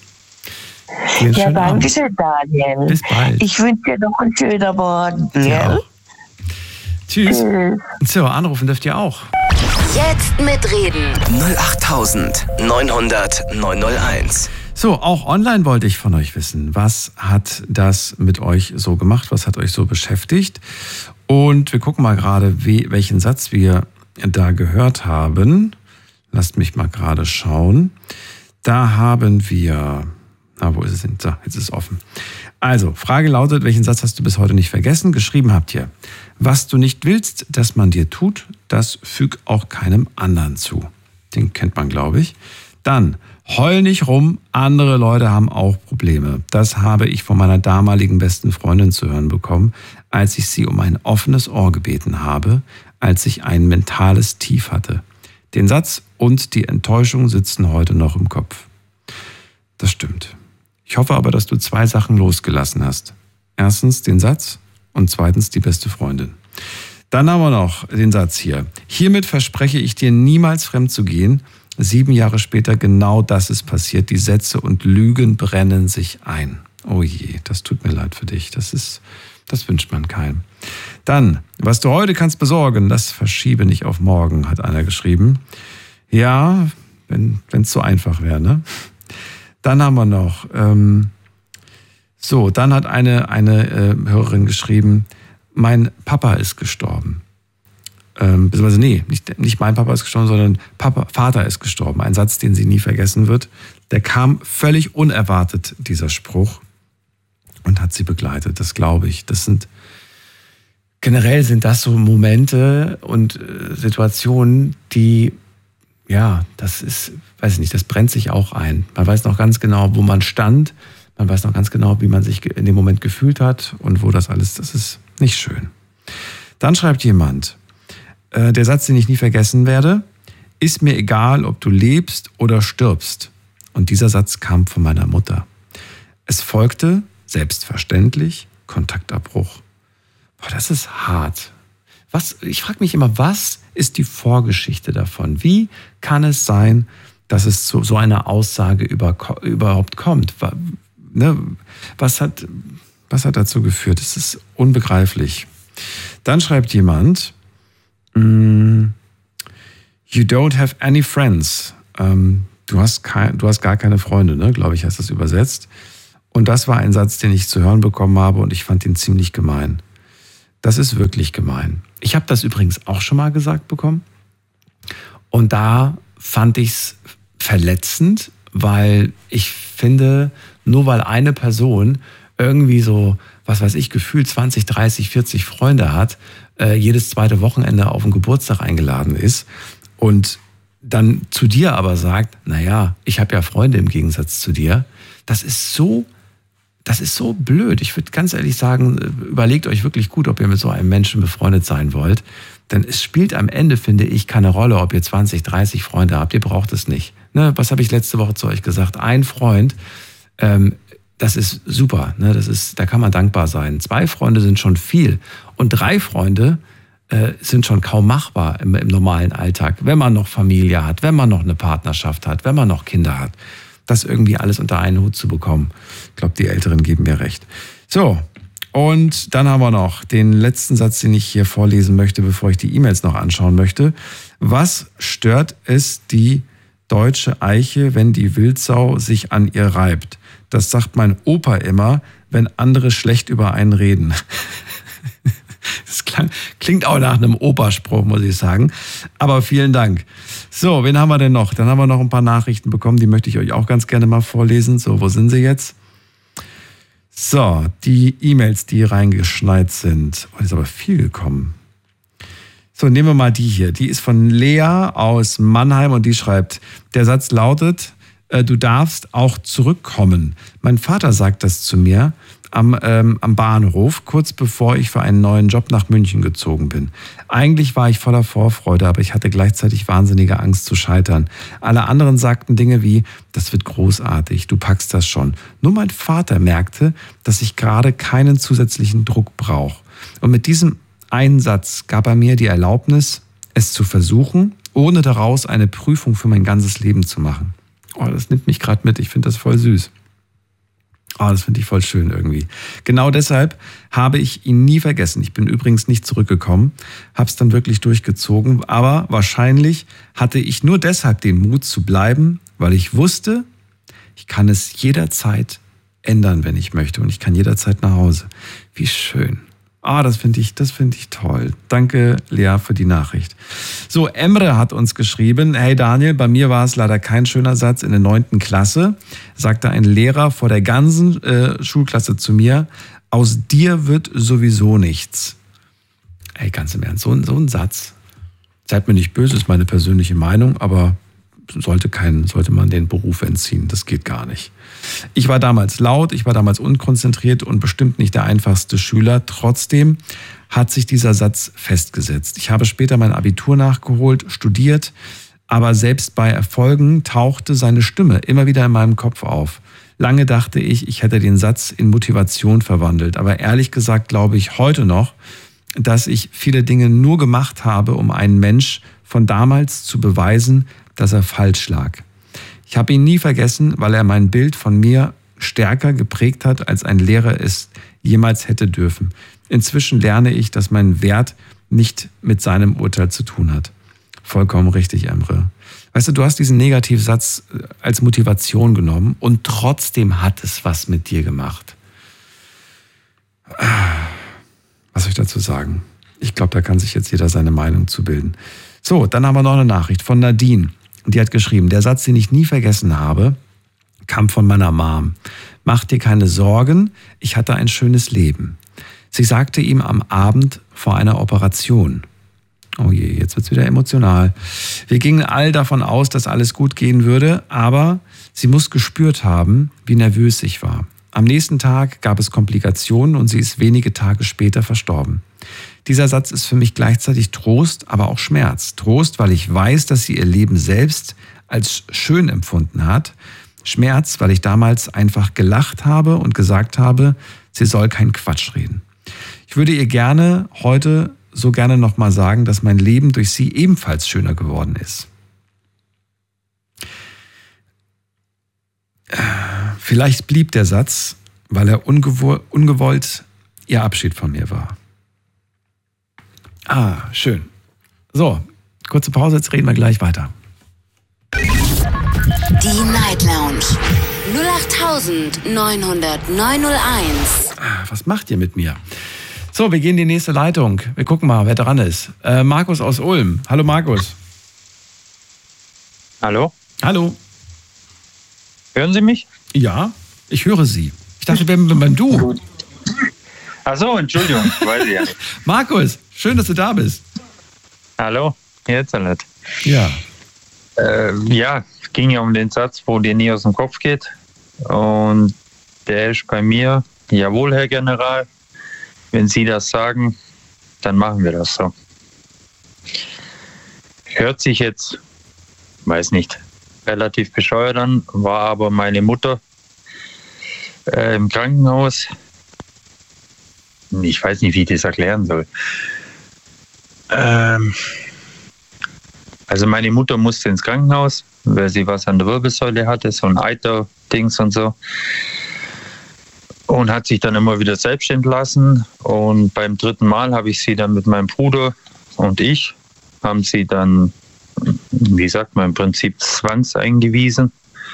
Dir einen Ja, schönen danke Abend. schön, Daniel. Bis bald. Ich wünsche dir noch einen schönen Morgen. Dir Gell? auch. Tschüss. Tschüss. So, anrufen dürft ihr auch. Jetzt mitreden. null acht neun hundert neun null eins. So, auch online wollte ich von euch wissen, was hat das mit euch so gemacht, was hat euch so beschäftigt? Und wir gucken mal gerade, wie, welchen Satz wir da gehört haben. Lasst mich mal gerade schauen. Da haben wir, na, wo ist es denn? So, jetzt ist es offen. Also, Frage lautet, welchen Satz hast du bis heute nicht vergessen? Geschrieben habt ihr: Was du nicht willst, dass man dir tut, das füg auch keinem anderen zu. Den kennt man, glaube ich. Dann, heul nicht rum, andere Leute haben auch Probleme. Das habe ich von meiner damaligen besten Freundin zu hören bekommen, als ich sie um ein offenes Ohr gebeten habe, als ich ein mentales Tief hatte. Den Satz und die Enttäuschung sitzen heute noch im Kopf. Das stimmt. Ich hoffe aber, dass du zwei Sachen losgelassen hast. Erstens den Satz und zweitens die beste Freundin. Dann haben wir noch den Satz hier. Hiermit verspreche ich dir, niemals fremd zu gehen. Sieben Jahre später genau das ist passiert. Die Sätze und Lügen brennen sich ein. Oh je, das tut mir leid für dich. Das ist, das wünscht man keinem. Dann, was du heute kannst besorgen, das verschiebe nicht auf morgen, hat einer geschrieben. Ja, wenn es so einfach wäre, ne? Dann haben wir noch, ähm, so, dann hat eine, eine äh, Hörerin geschrieben, mein Papa ist gestorben. Ähm, beziehungsweise, nee, nicht, nicht mein Papa ist gestorben, sondern Papa, Vater ist gestorben. Ein Satz, den sie nie vergessen wird. Der kam völlig unerwartet, dieser Spruch, und hat sie begleitet. Das glaube ich. Das sind, generell sind das so Momente und äh, Situationen, die, ja, das ist, weiß ich nicht, das brennt sich auch ein. Man weiß noch ganz genau, wo man stand. Man weiß noch ganz genau, wie man sich in dem Moment gefühlt hat und wo das alles, das ist nicht schön. Dann schreibt jemand, äh, der Satz, den ich nie vergessen werde: Ist mir egal, ob du lebst oder stirbst. Und dieser Satz kam von meiner Mutter. Es folgte, selbstverständlich, Kontaktabbruch. Boah, das ist hart. Was, ich frage mich immer, was ist die Vorgeschichte davon? Wie kann es sein, dass es zu so einer Aussage über, überhaupt kommt? Ne, was hat, Was hat dazu geführt? Das ist unbegreiflich. Dann schreibt jemand, mm, you don't have any friends. Ähm, du, hast kein, du hast gar keine Freunde, ne? Glaube ich, hast das übersetzt. Und das war ein Satz, den ich zu hören bekommen habe und ich fand ihn ziemlich gemein. Das ist wirklich gemein. Ich habe das übrigens auch schon mal gesagt bekommen. Und da fand ich es verletzend, weil ich finde, nur weil eine Person irgendwie so, was weiß ich, gefühlt zwanzig, dreißig, vierzig Freunde hat, äh, jedes zweite Wochenende auf den Geburtstag eingeladen ist und dann zu dir aber sagt, naja, ich habe ja Freunde im Gegensatz zu dir, das ist so, das ist so blöd. Ich würde ganz ehrlich sagen, überlegt euch wirklich gut, ob ihr mit so einem Menschen befreundet sein wollt. Denn es spielt am Ende, finde ich, keine Rolle, ob ihr zwanzig, dreißig Freunde habt. Ihr braucht es nicht. Ne, was habe ich letzte Woche zu euch gesagt? Ein Freund, ähm, das ist super. Ne? Das ist, da kann man dankbar sein. Zwei Freunde sind schon viel. Und drei Freunde äh, sind schon kaum machbar im, im normalen Alltag. Wenn man noch Familie hat, wenn man noch eine Partnerschaft hat, wenn man noch Kinder hat. Das irgendwie alles unter einen Hut zu bekommen. Ich glaube, die Älteren geben mir recht. So, und dann haben wir noch den letzten Satz, den ich hier vorlesen möchte, bevor ich die E-Mails noch anschauen möchte. Was stört es die deutsche Eiche, wenn die Wildsau sich an ihr reibt? Das sagt mein Opa immer, wenn andere schlecht über einen reden. Das klang, klingt auch nach einem Opa-Spruch, muss ich sagen. Aber vielen Dank. So, wen haben wir denn noch? Dann haben wir noch ein paar Nachrichten bekommen, die möchte ich euch auch ganz gerne mal vorlesen. So, wo sind sie jetzt? So, die E-Mails, die reingeschneit sind. Oh, ist aber viel gekommen. So, nehmen wir mal die hier. Die ist von Lea aus Mannheim und die schreibt, der Satz lautet, äh, du darfst auch zurückkommen. Mein Vater sagt das zu mir am, ähm, am Bahnhof, kurz bevor ich für einen neuen Job nach München gezogen bin. Eigentlich war ich voller Vorfreude, aber ich hatte gleichzeitig wahnsinnige Angst zu scheitern. Alle anderen sagten Dinge wie, das wird großartig, du packst das schon. Nur mein Vater merkte, dass ich gerade keinen zusätzlichen Druck brauche. Und mit diesem einen Satz gab er mir die Erlaubnis, es zu versuchen, ohne daraus eine Prüfung für mein ganzes Leben zu machen. Oh, das nimmt mich gerade mit, ich finde das voll süß. Oh, das finde ich voll schön irgendwie. Genau deshalb habe ich ihn nie vergessen. Ich bin übrigens nicht zurückgekommen, habe es dann wirklich durchgezogen. Aber wahrscheinlich hatte ich nur deshalb den Mut zu bleiben, weil ich wusste, ich kann es jederzeit ändern, wenn ich möchte. Und ich kann jederzeit nach Hause. Wie schön. Ah, das finde ich, das finde ich toll. Danke, Lea, für die Nachricht. So, Emre hat uns geschrieben, hey Daniel, bei mir war es leider kein schöner Satz in der neunten Klasse, sagte ein Lehrer vor der ganzen äh, Schulklasse zu mir, aus dir wird sowieso nichts. Ey, ganz im Ernst, so, so ein Satz. Seid mir nicht böse, ist meine persönliche Meinung, aber sollte kein, sollte man den Beruf entziehen, das geht gar nicht. Ich war damals laut, ich war damals unkonzentriert und bestimmt nicht der einfachste Schüler. Trotzdem hat sich dieser Satz festgesetzt. Ich habe später mein Abitur nachgeholt, studiert, aber selbst bei Erfolgen tauchte seine Stimme immer wieder in meinem Kopf auf. Lange dachte ich, ich hätte den Satz in Motivation verwandelt, aber ehrlich gesagt glaube ich heute noch, dass ich viele Dinge nur gemacht habe, um einen Mensch von damals zu beweisen, dass er falsch lag. Ich habe ihn nie vergessen, weil er mein Bild von mir stärker geprägt hat, als ein Lehrer es jemals hätte dürfen. Inzwischen lerne ich, dass mein Wert nicht mit seinem Urteil zu tun hat. Vollkommen richtig, Emre. Weißt du, du hast diesen Negativsatz als Motivation genommen und trotzdem hat es was mit dir gemacht. Was soll ich dazu sagen? Ich glaube, da kann sich jetzt jeder seine Meinung zu bilden. So, dann haben wir noch eine Nachricht von Nadine. Die hat geschrieben, der Satz, den ich nie vergessen habe, kam von meiner Mom. Mach dir keine Sorgen, ich hatte ein schönes Leben. Sie sagte ihm am Abend vor einer Operation. Oh je, jetzt wird's wieder emotional. Wir gingen all davon aus, dass alles gut gehen würde, aber sie muss gespürt haben, wie nervös ich war. Am nächsten Tag gab es Komplikationen und sie ist wenige Tage später verstorben. Dieser Satz ist für mich gleichzeitig Trost, aber auch Schmerz. Trost, weil ich weiß, dass sie ihr Leben selbst als schön empfunden hat. Schmerz, weil ich damals einfach gelacht habe und gesagt habe, sie soll keinen Quatsch reden. Ich würde ihr gerne heute so gerne nochmal sagen, dass mein Leben durch sie ebenfalls schöner geworden ist. Vielleicht blieb der Satz weil er ungewo- ungewollt ihr Abschied von mir war. Ah, schön. So, kurze Pause, jetzt reden wir gleich weiter. Die Night Lounge null acht neun null neun null eins. Ah, was macht ihr mit mir? So, wir gehen in die nächste Leitung. Wir gucken mal, wer dran ist. Äh, Markus aus Ulm. Hallo Markus. Hallo? Hallo. Hören Sie mich? Ja, ich höre Sie. Ich dachte, wir wären beim Du. Ach so, Entschuldigung, weiß ich ja nicht. Markus, schön, dass du da bist. Hallo, jetzt nicht. Ja. Äh, ja, es ging ja um den Satz, wo dir nie aus dem Kopf geht. Und der ist bei mir, jawohl, Herr General, wenn Sie das sagen, dann machen wir das so. Hört sich jetzt, weiß nicht, relativ bescheuert an, war aber meine Mutter äh, im Krankenhaus. Ich weiß nicht, wie ich das erklären soll. Ähm, also meine Mutter musste ins Krankenhaus, weil sie was an der Wirbelsäule hatte, so ein Eiter-Dings und so. Und hat sich dann immer wieder selbst entlassen. Und beim dritten Mal habe ich sie dann mit meinem Bruder und ich, haben sie dann, wie sagt man, im Prinzip Zwangs eingewiesen.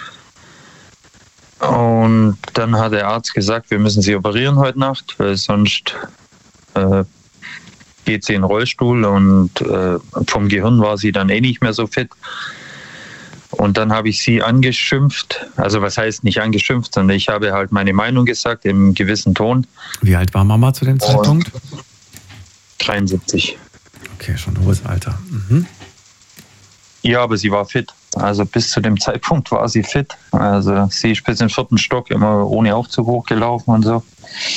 Und dann hat der Arzt gesagt, wir müssen sie operieren heute Nacht, weil sonst äh, geht sie in den Rollstuhl und äh, vom Gehirn war sie dann eh nicht mehr so fit. Und dann habe ich sie angeschimpft, also was heißt nicht angeschimpft, sondern ich habe halt meine Meinung gesagt im gewissen Ton. Wie alt war Mama zu dem Zeitpunkt? dreiundsiebzig. Okay, schon ein hohes Alter. Mhm. Ja, aber sie war fit. Also bis zu dem Zeitpunkt war sie fit. Also sie ist bis in den vierten Stock immer ohne Aufzug hochgelaufen und so.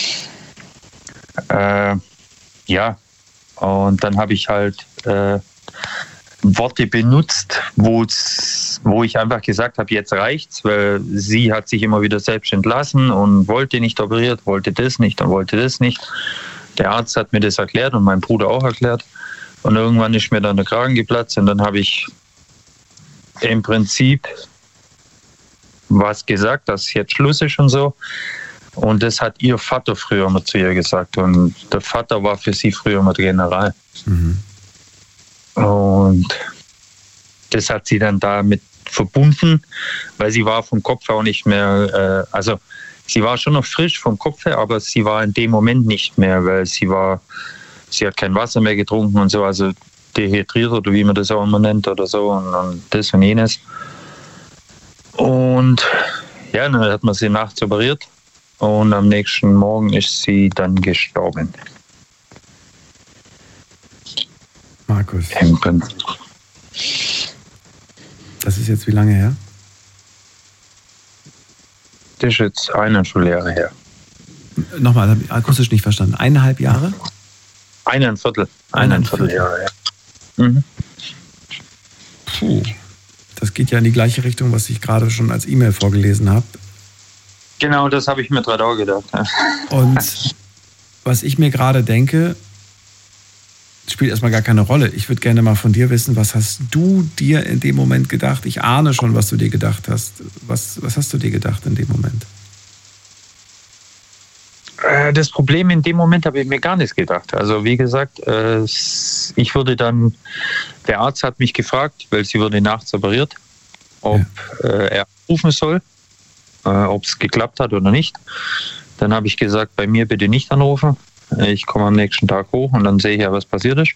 Äh, ja, und dann habe ich halt äh, Worte benutzt, wo ich einfach gesagt habe, jetzt reicht's, weil sie hat sich immer wieder selbst entlassen und wollte nicht operiert, wollte das nicht und wollte das nicht. Der Arzt hat mir das erklärt und mein Bruder auch erklärt. Und irgendwann ist mir dann der Kragen geplatzt und dann habe ich im Prinzip was gesagt, dass jetzt Schluss ist und so. Und das hat ihr Vater früher mal zu ihr gesagt. Und der Vater war für sie früher mal General. Mhm. Und das hat sie dann damit verbunden, weil sie war vom Kopf auch nicht mehr, äh, also sie war schon noch frisch vom Kopf her, aber sie war in dem Moment nicht mehr, weil sie war, sie hat kein Wasser mehr getrunken und so, also dehydriert oder wie man das auch immer nennt oder so und, und das und jenes. Und ja, dann hat man sie nachts operiert und am nächsten Morgen ist sie dann gestorben. Markus. Das ist jetzt wie lange her? Das ist jetzt eineinviertel Jahre her. Nochmal, habe ich akustisch nicht verstanden. Eineinhalb Jahre? Eineinviertel. Eineinviertel Jahre her. Mhm. Puh. Das geht ja in die gleiche Richtung, was ich gerade schon als E-Mail vorgelesen habe. Genau, das habe ich mir gerade auch gedacht. Ja. Und was ich mir gerade denke, spielt erstmal gar keine Rolle. Ich würde gerne mal von dir wissen, was hast du dir in dem Moment gedacht? Ich ahne schon, was du dir gedacht hast. Was, was hast du dir gedacht in dem Moment? Das Problem in dem Moment habe ich mir gar nichts gedacht. Also wie gesagt, ich würde dann, der Arzt hat mich gefragt, weil sie wurde nachts operiert, ob ja. er rufen soll, ob es geklappt hat oder nicht. Dann habe ich gesagt, bei mir bitte nicht anrufen. Ich komme am nächsten Tag hoch und dann sehe ich ja, was passiert ist.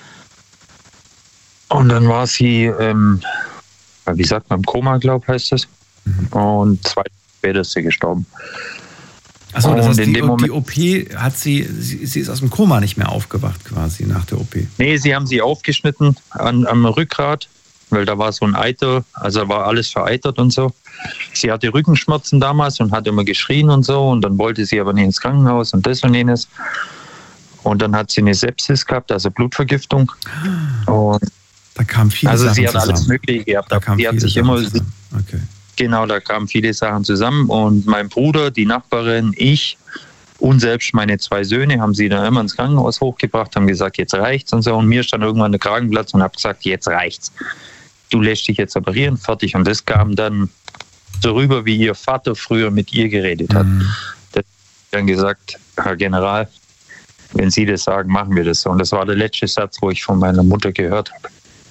Und dann war sie, ähm, wie sagt man, im Koma, glaube ich, heißt das. Mhm. Und zwei Tage später ist sie gestorben. Achso, das heißt, die, die O P hat sie, sie, sie ist aus dem Koma nicht mehr aufgewacht quasi nach der O P. Nee, sie haben sie aufgeschnitten an, am Rückgrat, weil da war so ein Eiter, also war alles vereitert und so. Sie hatte Rückenschmerzen damals und hat immer geschrien und so und dann wollte sie aber nicht ins Krankenhaus und das und jenes. Und dann hat sie eine Sepsis gehabt, also Blutvergiftung. Und da kam viel Also Sachen sie hat zusammen. alles Mögliche gehabt. Da kam sie hat sich Sachen immer zusammen. Okay. Genau, da kamen viele Sachen zusammen und mein Bruder, die Nachbarin, ich und selbst meine zwei Söhne haben sie dann immer ins Krankenhaus hochgebracht, haben gesagt, jetzt reicht's und so. Und mir stand irgendwann der Kragenplatz und habe gesagt, jetzt reicht's. Du lässt dich jetzt operieren, fertig. Und das kam dann so rüber, wie ihr Vater früher mit ihr geredet hat. Mhm. Das dann gesagt, Herr General, wenn Sie das sagen, machen wir das so. Und das war der letzte Satz, wo ich von meiner Mutter gehört habe.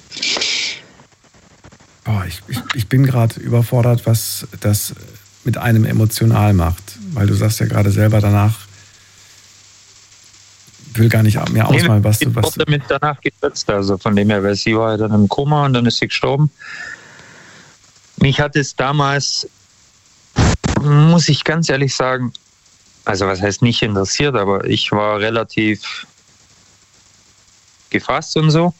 Oh, ich, ich, ich bin gerade überfordert, was das mit einem emotional macht. Weil du sagst ja gerade selber danach, ich will gar nicht mehr ausmalen, was du... Was ich wurde damit danach gestürzt, also von dem her, weil sie war dann im Koma und dann ist sie gestorben. Mich hat es damals, muss ich ganz ehrlich sagen, also was heißt nicht interessiert, aber ich war relativ gefasst und so.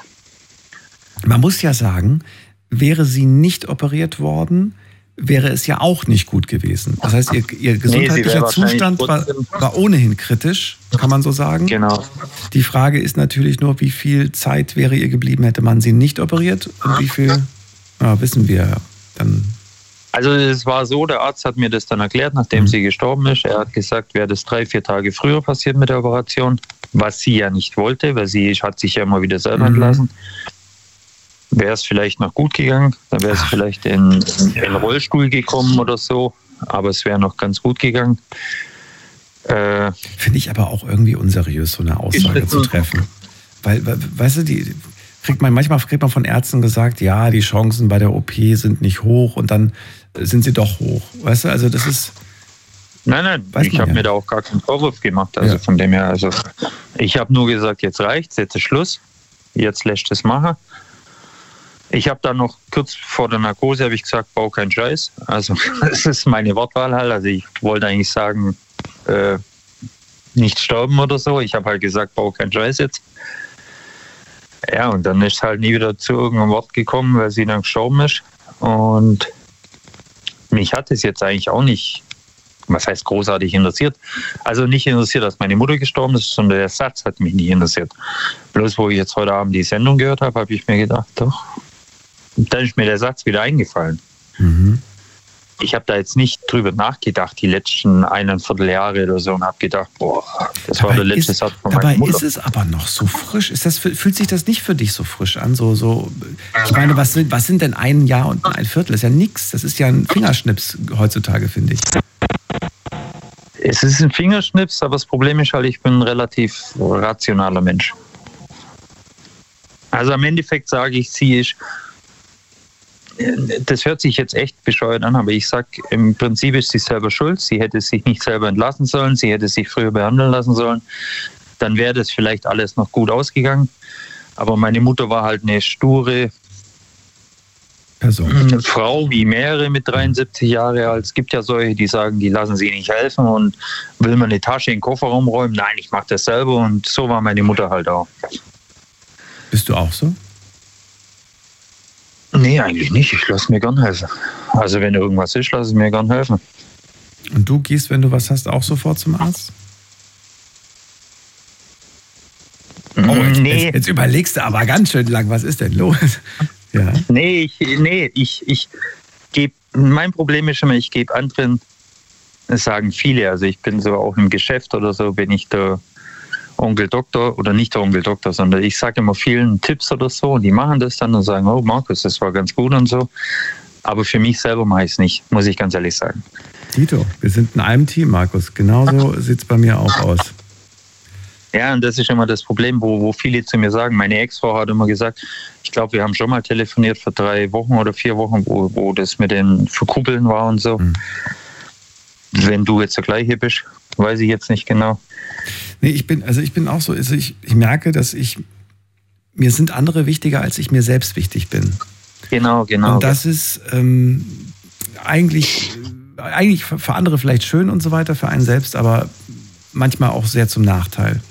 Man muss ja sagen, wäre sie nicht operiert worden, wäre es ja auch nicht gut gewesen. Das heißt, ihr, ihr gesundheitlicher nee, Zustand war, war ohnehin kritisch, kann man so sagen. Genau. Die Frage ist natürlich nur, wie viel Zeit wäre ihr geblieben, hätte man sie nicht operiert und wie viel, ja, wissen wir dann. Also es war so, der Arzt hat mir das dann erklärt, nachdem mhm. sie gestorben ist. Er hat gesagt, wäre das drei, vier Tage früher passiert mit der Operation, was sie ja nicht wollte, weil sie hat sich ja immer wieder selber mhm. entlassen. Wäre es vielleicht noch gut gegangen, dann wäre es vielleicht in, in den Rollstuhl gekommen oder so, aber es wäre noch ganz gut gegangen. Äh, Finde ich aber auch irgendwie unseriös, so eine Aussage zu treffen. Weil, weißt du, die kriegt man, manchmal kriegt man von Ärzten gesagt, ja, die Chancen bei der O P sind nicht hoch und dann sind sie doch hoch. Weißt du, also das ist... Nein, nein, ich habe ja. mir da auch gar keinen Vorwurf gemacht. Also ja. von dem her, also ich habe nur gesagt, jetzt reicht's, jetzt ist Schluss, jetzt lässt es machen. Ich habe dann noch kurz vor der Narkose habe ich gesagt, bau keinen Scheiß. Also das ist meine Wortwahl halt. Also ich wollte eigentlich sagen, äh, nicht sterben oder so. Ich habe halt gesagt, bau keinen Scheiß jetzt. Ja, und dann ist halt nie wieder zu irgendeinem Wort gekommen, weil sie dann gestorben ist. Und mich hat es jetzt eigentlich auch nicht, was heißt großartig interessiert. Also nicht interessiert, dass meine Mutter gestorben ist, sondern der Satz hat mich nicht interessiert. Bloß wo ich jetzt heute Abend die Sendung gehört habe, habe ich mir gedacht, doch. Und dann ist mir der Satz wieder eingefallen. Mhm. Ich habe da jetzt nicht drüber nachgedacht, die letzten eineinviertel Jahre oder so, und habe gedacht, boah, das dabei war der letzte ist, Satz von meiner Mutter. Dabei ist es aber noch so frisch. Ist das, fühlt sich das nicht für dich so frisch an? So, so, ich meine, was sind, was sind denn ein Jahr und ein Viertel? Das ist ja nichts. Das ist ja ein Fingerschnips heutzutage, finde ich. Es ist ein Fingerschnips, aber das Problem ist halt, ich bin ein relativ rationaler Mensch. Also im Endeffekt sage ich, sie ist... Das hört sich jetzt echt bescheuert an, aber ich sage, im Prinzip ist sie selber schuld. Sie hätte sich nicht selber entlassen sollen, sie hätte sich früher behandeln lassen sollen. Dann wäre das vielleicht alles noch gut ausgegangen. Aber meine Mutter war halt eine sture Person. Frau, wie mehrere mit dreiundsiebzig Jahren alt. Es gibt ja solche, die sagen, die lassen sich nicht helfen und will man eine Tasche in den Kofferraum räumen. Nein, ich mache das selber, und so war meine Mutter halt auch. Bist du auch so? Nee, eigentlich nicht. Ich lasse mir gern helfen. Also wenn irgendwas ist, lasse ich mir gern helfen. Und du gehst, wenn du was hast, auch sofort zum Arzt? Oh, jetzt, nee. jetzt, jetzt überlegst du aber ganz schön lang, was ist denn los? Ja. Nee, ich, nee, ich, ich gebe, mein Problem ist immer, ich gebe anderen, das sagen viele, also ich bin so auch im Geschäft oder so, bin ich der Onkel Doktor, oder nicht der Onkel Doktor, sondern ich sage immer vielen Tipps oder so, und die machen das dann und sagen, oh Markus, das war ganz gut und so. Aber für mich selber mache ich es nicht, muss ich ganz ehrlich sagen. Tito, wir sind in einem Team, Markus. Genauso sieht es bei mir auch aus. Ja, und das ist immer das Problem, wo, wo viele zu mir sagen, meine Ex-Frau hat immer gesagt, ich glaube, wir haben schon mal telefoniert vor drei Wochen oder vier Wochen, wo, wo das mit den Verkuppeln war und so. Mhm. Wenn du jetzt der gleiche bist, weiß ich jetzt nicht genau. Nee, ich bin, also ich bin auch so, also ich, ich merke, dass ich, mir sind andere wichtiger, als ich mir selbst wichtig bin. Genau, genau. Und das ist ähm, eigentlich, eigentlich für andere vielleicht schön und so weiter, für einen selbst, aber manchmal auch sehr zum Nachteil.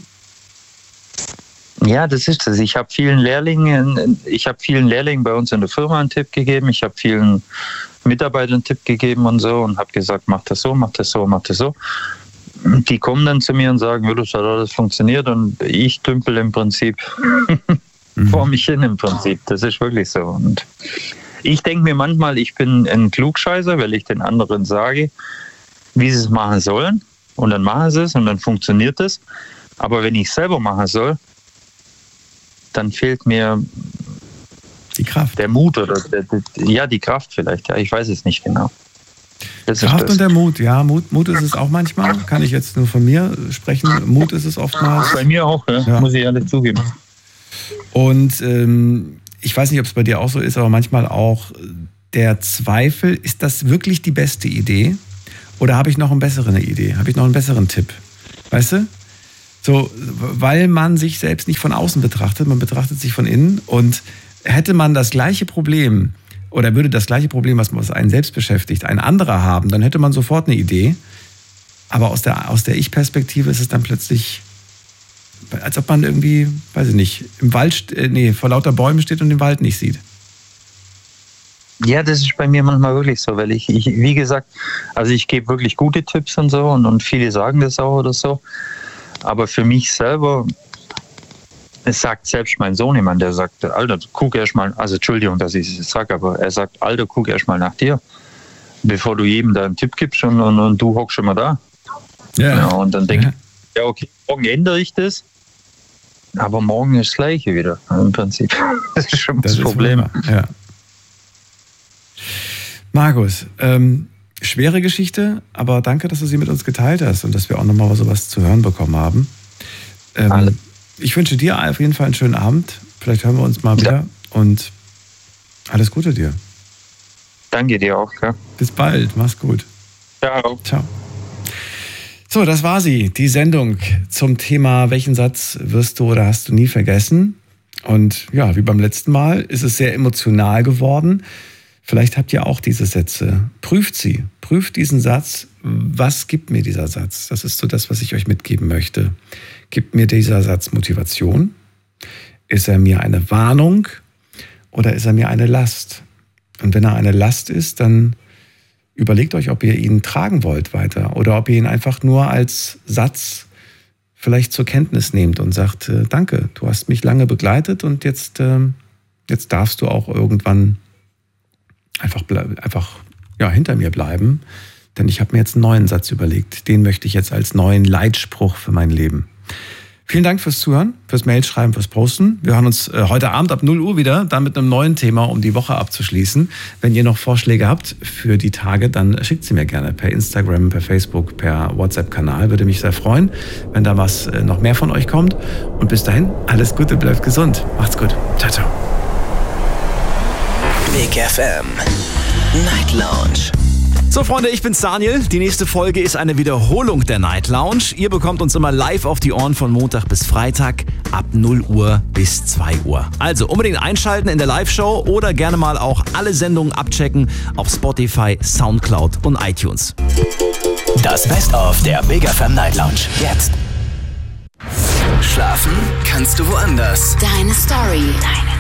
Ja, das ist es. Ich habe vielen Lehrlingen, ich habe vielen Lehrlingen bei uns in der Firma einen Tipp gegeben, ich habe vielen Mitarbeitern einen Tipp gegeben und so und habe gesagt, mach das so, mach das so, mach das so. Die kommen dann zu mir und sagen, das hat alles funktioniert, und ich dümpel im Prinzip mhm. vor mich hin im Prinzip. Das ist wirklich so. Und ich denke mir manchmal, ich bin ein Klugscheißer, weil ich den anderen sage, wie sie es machen sollen, und dann machen sie es und dann funktioniert es. Aber wenn ich es selber machen soll, dann fehlt mir die Kraft. Der Mut oder der, der, ja, die Kraft vielleicht. Ja, ich weiß es nicht genau. Das Kraft das. Und der Mut, ja, Mut, Mut ist es auch manchmal, kann ich jetzt nur von mir sprechen, Mut ist es oftmals. Bei mir auch, ja. Ja. Muss ich ehrlich zugeben. Und ähm, ich weiß nicht, ob es bei dir auch so ist, aber manchmal auch der Zweifel, ist das wirklich die beste Idee? Oder habe ich noch eine bessere Idee? Habe ich noch einen besseren Tipp? Weißt du? So, weil man sich selbst nicht von außen betrachtet, man betrachtet sich von innen. Und hätte man das gleiche Problem oder würde das gleiche Problem, was einen selbst beschäftigt, ein anderer haben, dann hätte man sofort eine Idee. Aber aus der, aus der Ich-Perspektive ist es dann plötzlich, als ob man irgendwie, weiß ich nicht, im Wald, nee, vor lauter Bäumen steht und den Wald nicht sieht. Ja, das ist bei mir manchmal wirklich so, weil ich, ich wie gesagt, also ich gebe wirklich gute Tipps und so und, und viele sagen das auch oder so. Aber für mich selber, es sagt selbst mein Sohn jemand, der sagt, Alter, guck erst mal, also Entschuldigung, dass ich es sage, aber er sagt, Alter, guck erst mal nach dir, bevor du jedem da einen Tipp gibst und, und, und du hockst schon mal da. Ja. Ja, und dann denke ich, ja. ja okay, morgen ändere ich das, aber morgen ist das Gleiche wieder im Prinzip. Das ist schon das, das Problem. Ja. Markus, ähm, schwere Geschichte, aber danke, dass du sie mit uns geteilt hast und dass wir auch nochmal sowas zu hören bekommen haben. Ähm, ich wünsche dir auf jeden Fall einen schönen Abend. Vielleicht hören wir uns mal wieder ja. und alles Gute dir. Danke dir auch. Ja. Bis bald, mach's gut. Ciao. Ciao. So, das war sie, die Sendung zum Thema, welchen Satz wirst du oder hast du nie vergessen? Und ja, wie beim letzten Mal ist es sehr emotional geworden. Vielleicht habt ihr auch diese Sätze. Prüft sie. Prüft diesen Satz. Was gibt mir dieser Satz? Das ist so das, was ich euch mitgeben möchte. Gibt mir dieser Satz Motivation? Ist er mir eine Warnung? Oder ist er mir eine Last? Und wenn er eine Last ist, dann überlegt euch, ob ihr ihn tragen wollt weiter. Oder ob ihr ihn einfach nur als Satz vielleicht zur Kenntnis nehmt und sagt, äh, danke, du hast mich lange begleitet und jetzt, äh, jetzt darfst du auch irgendwann Einfach, einfach ja, hinter mir bleiben, denn ich habe mir jetzt einen neuen Satz überlegt. Den möchte ich jetzt als neuen Leitspruch für mein Leben. Vielen Dank fürs Zuhören, fürs Mailschreiben, fürs Posten. Wir hören uns äh, heute Abend ab null Uhr wieder, dann mit einem neuen Thema, um die Woche abzuschließen. Wenn ihr noch Vorschläge habt für die Tage, dann schickt sie mir gerne per Instagram, per Facebook, per WhatsApp-Kanal. Würde mich sehr freuen, wenn da was äh, noch mehr von euch kommt. Und bis dahin, alles Gute, bleibt gesund. Macht's gut. Ciao, ciao. Big F M Night Lounge. So Freunde, ich bin's Daniel. Die nächste Folge ist eine Wiederholung der Night Lounge. Ihr bekommt uns immer live auf die Ohren von Montag bis Freitag ab null Uhr bis zwei Uhr. Also unbedingt einschalten in der Live-Show oder gerne mal auch alle Sendungen abchecken auf Spotify, Soundcloud und iTunes. Das Best-of der Big F M Night Lounge. Jetzt. Schlafen kannst du woanders. Deine Story. Deine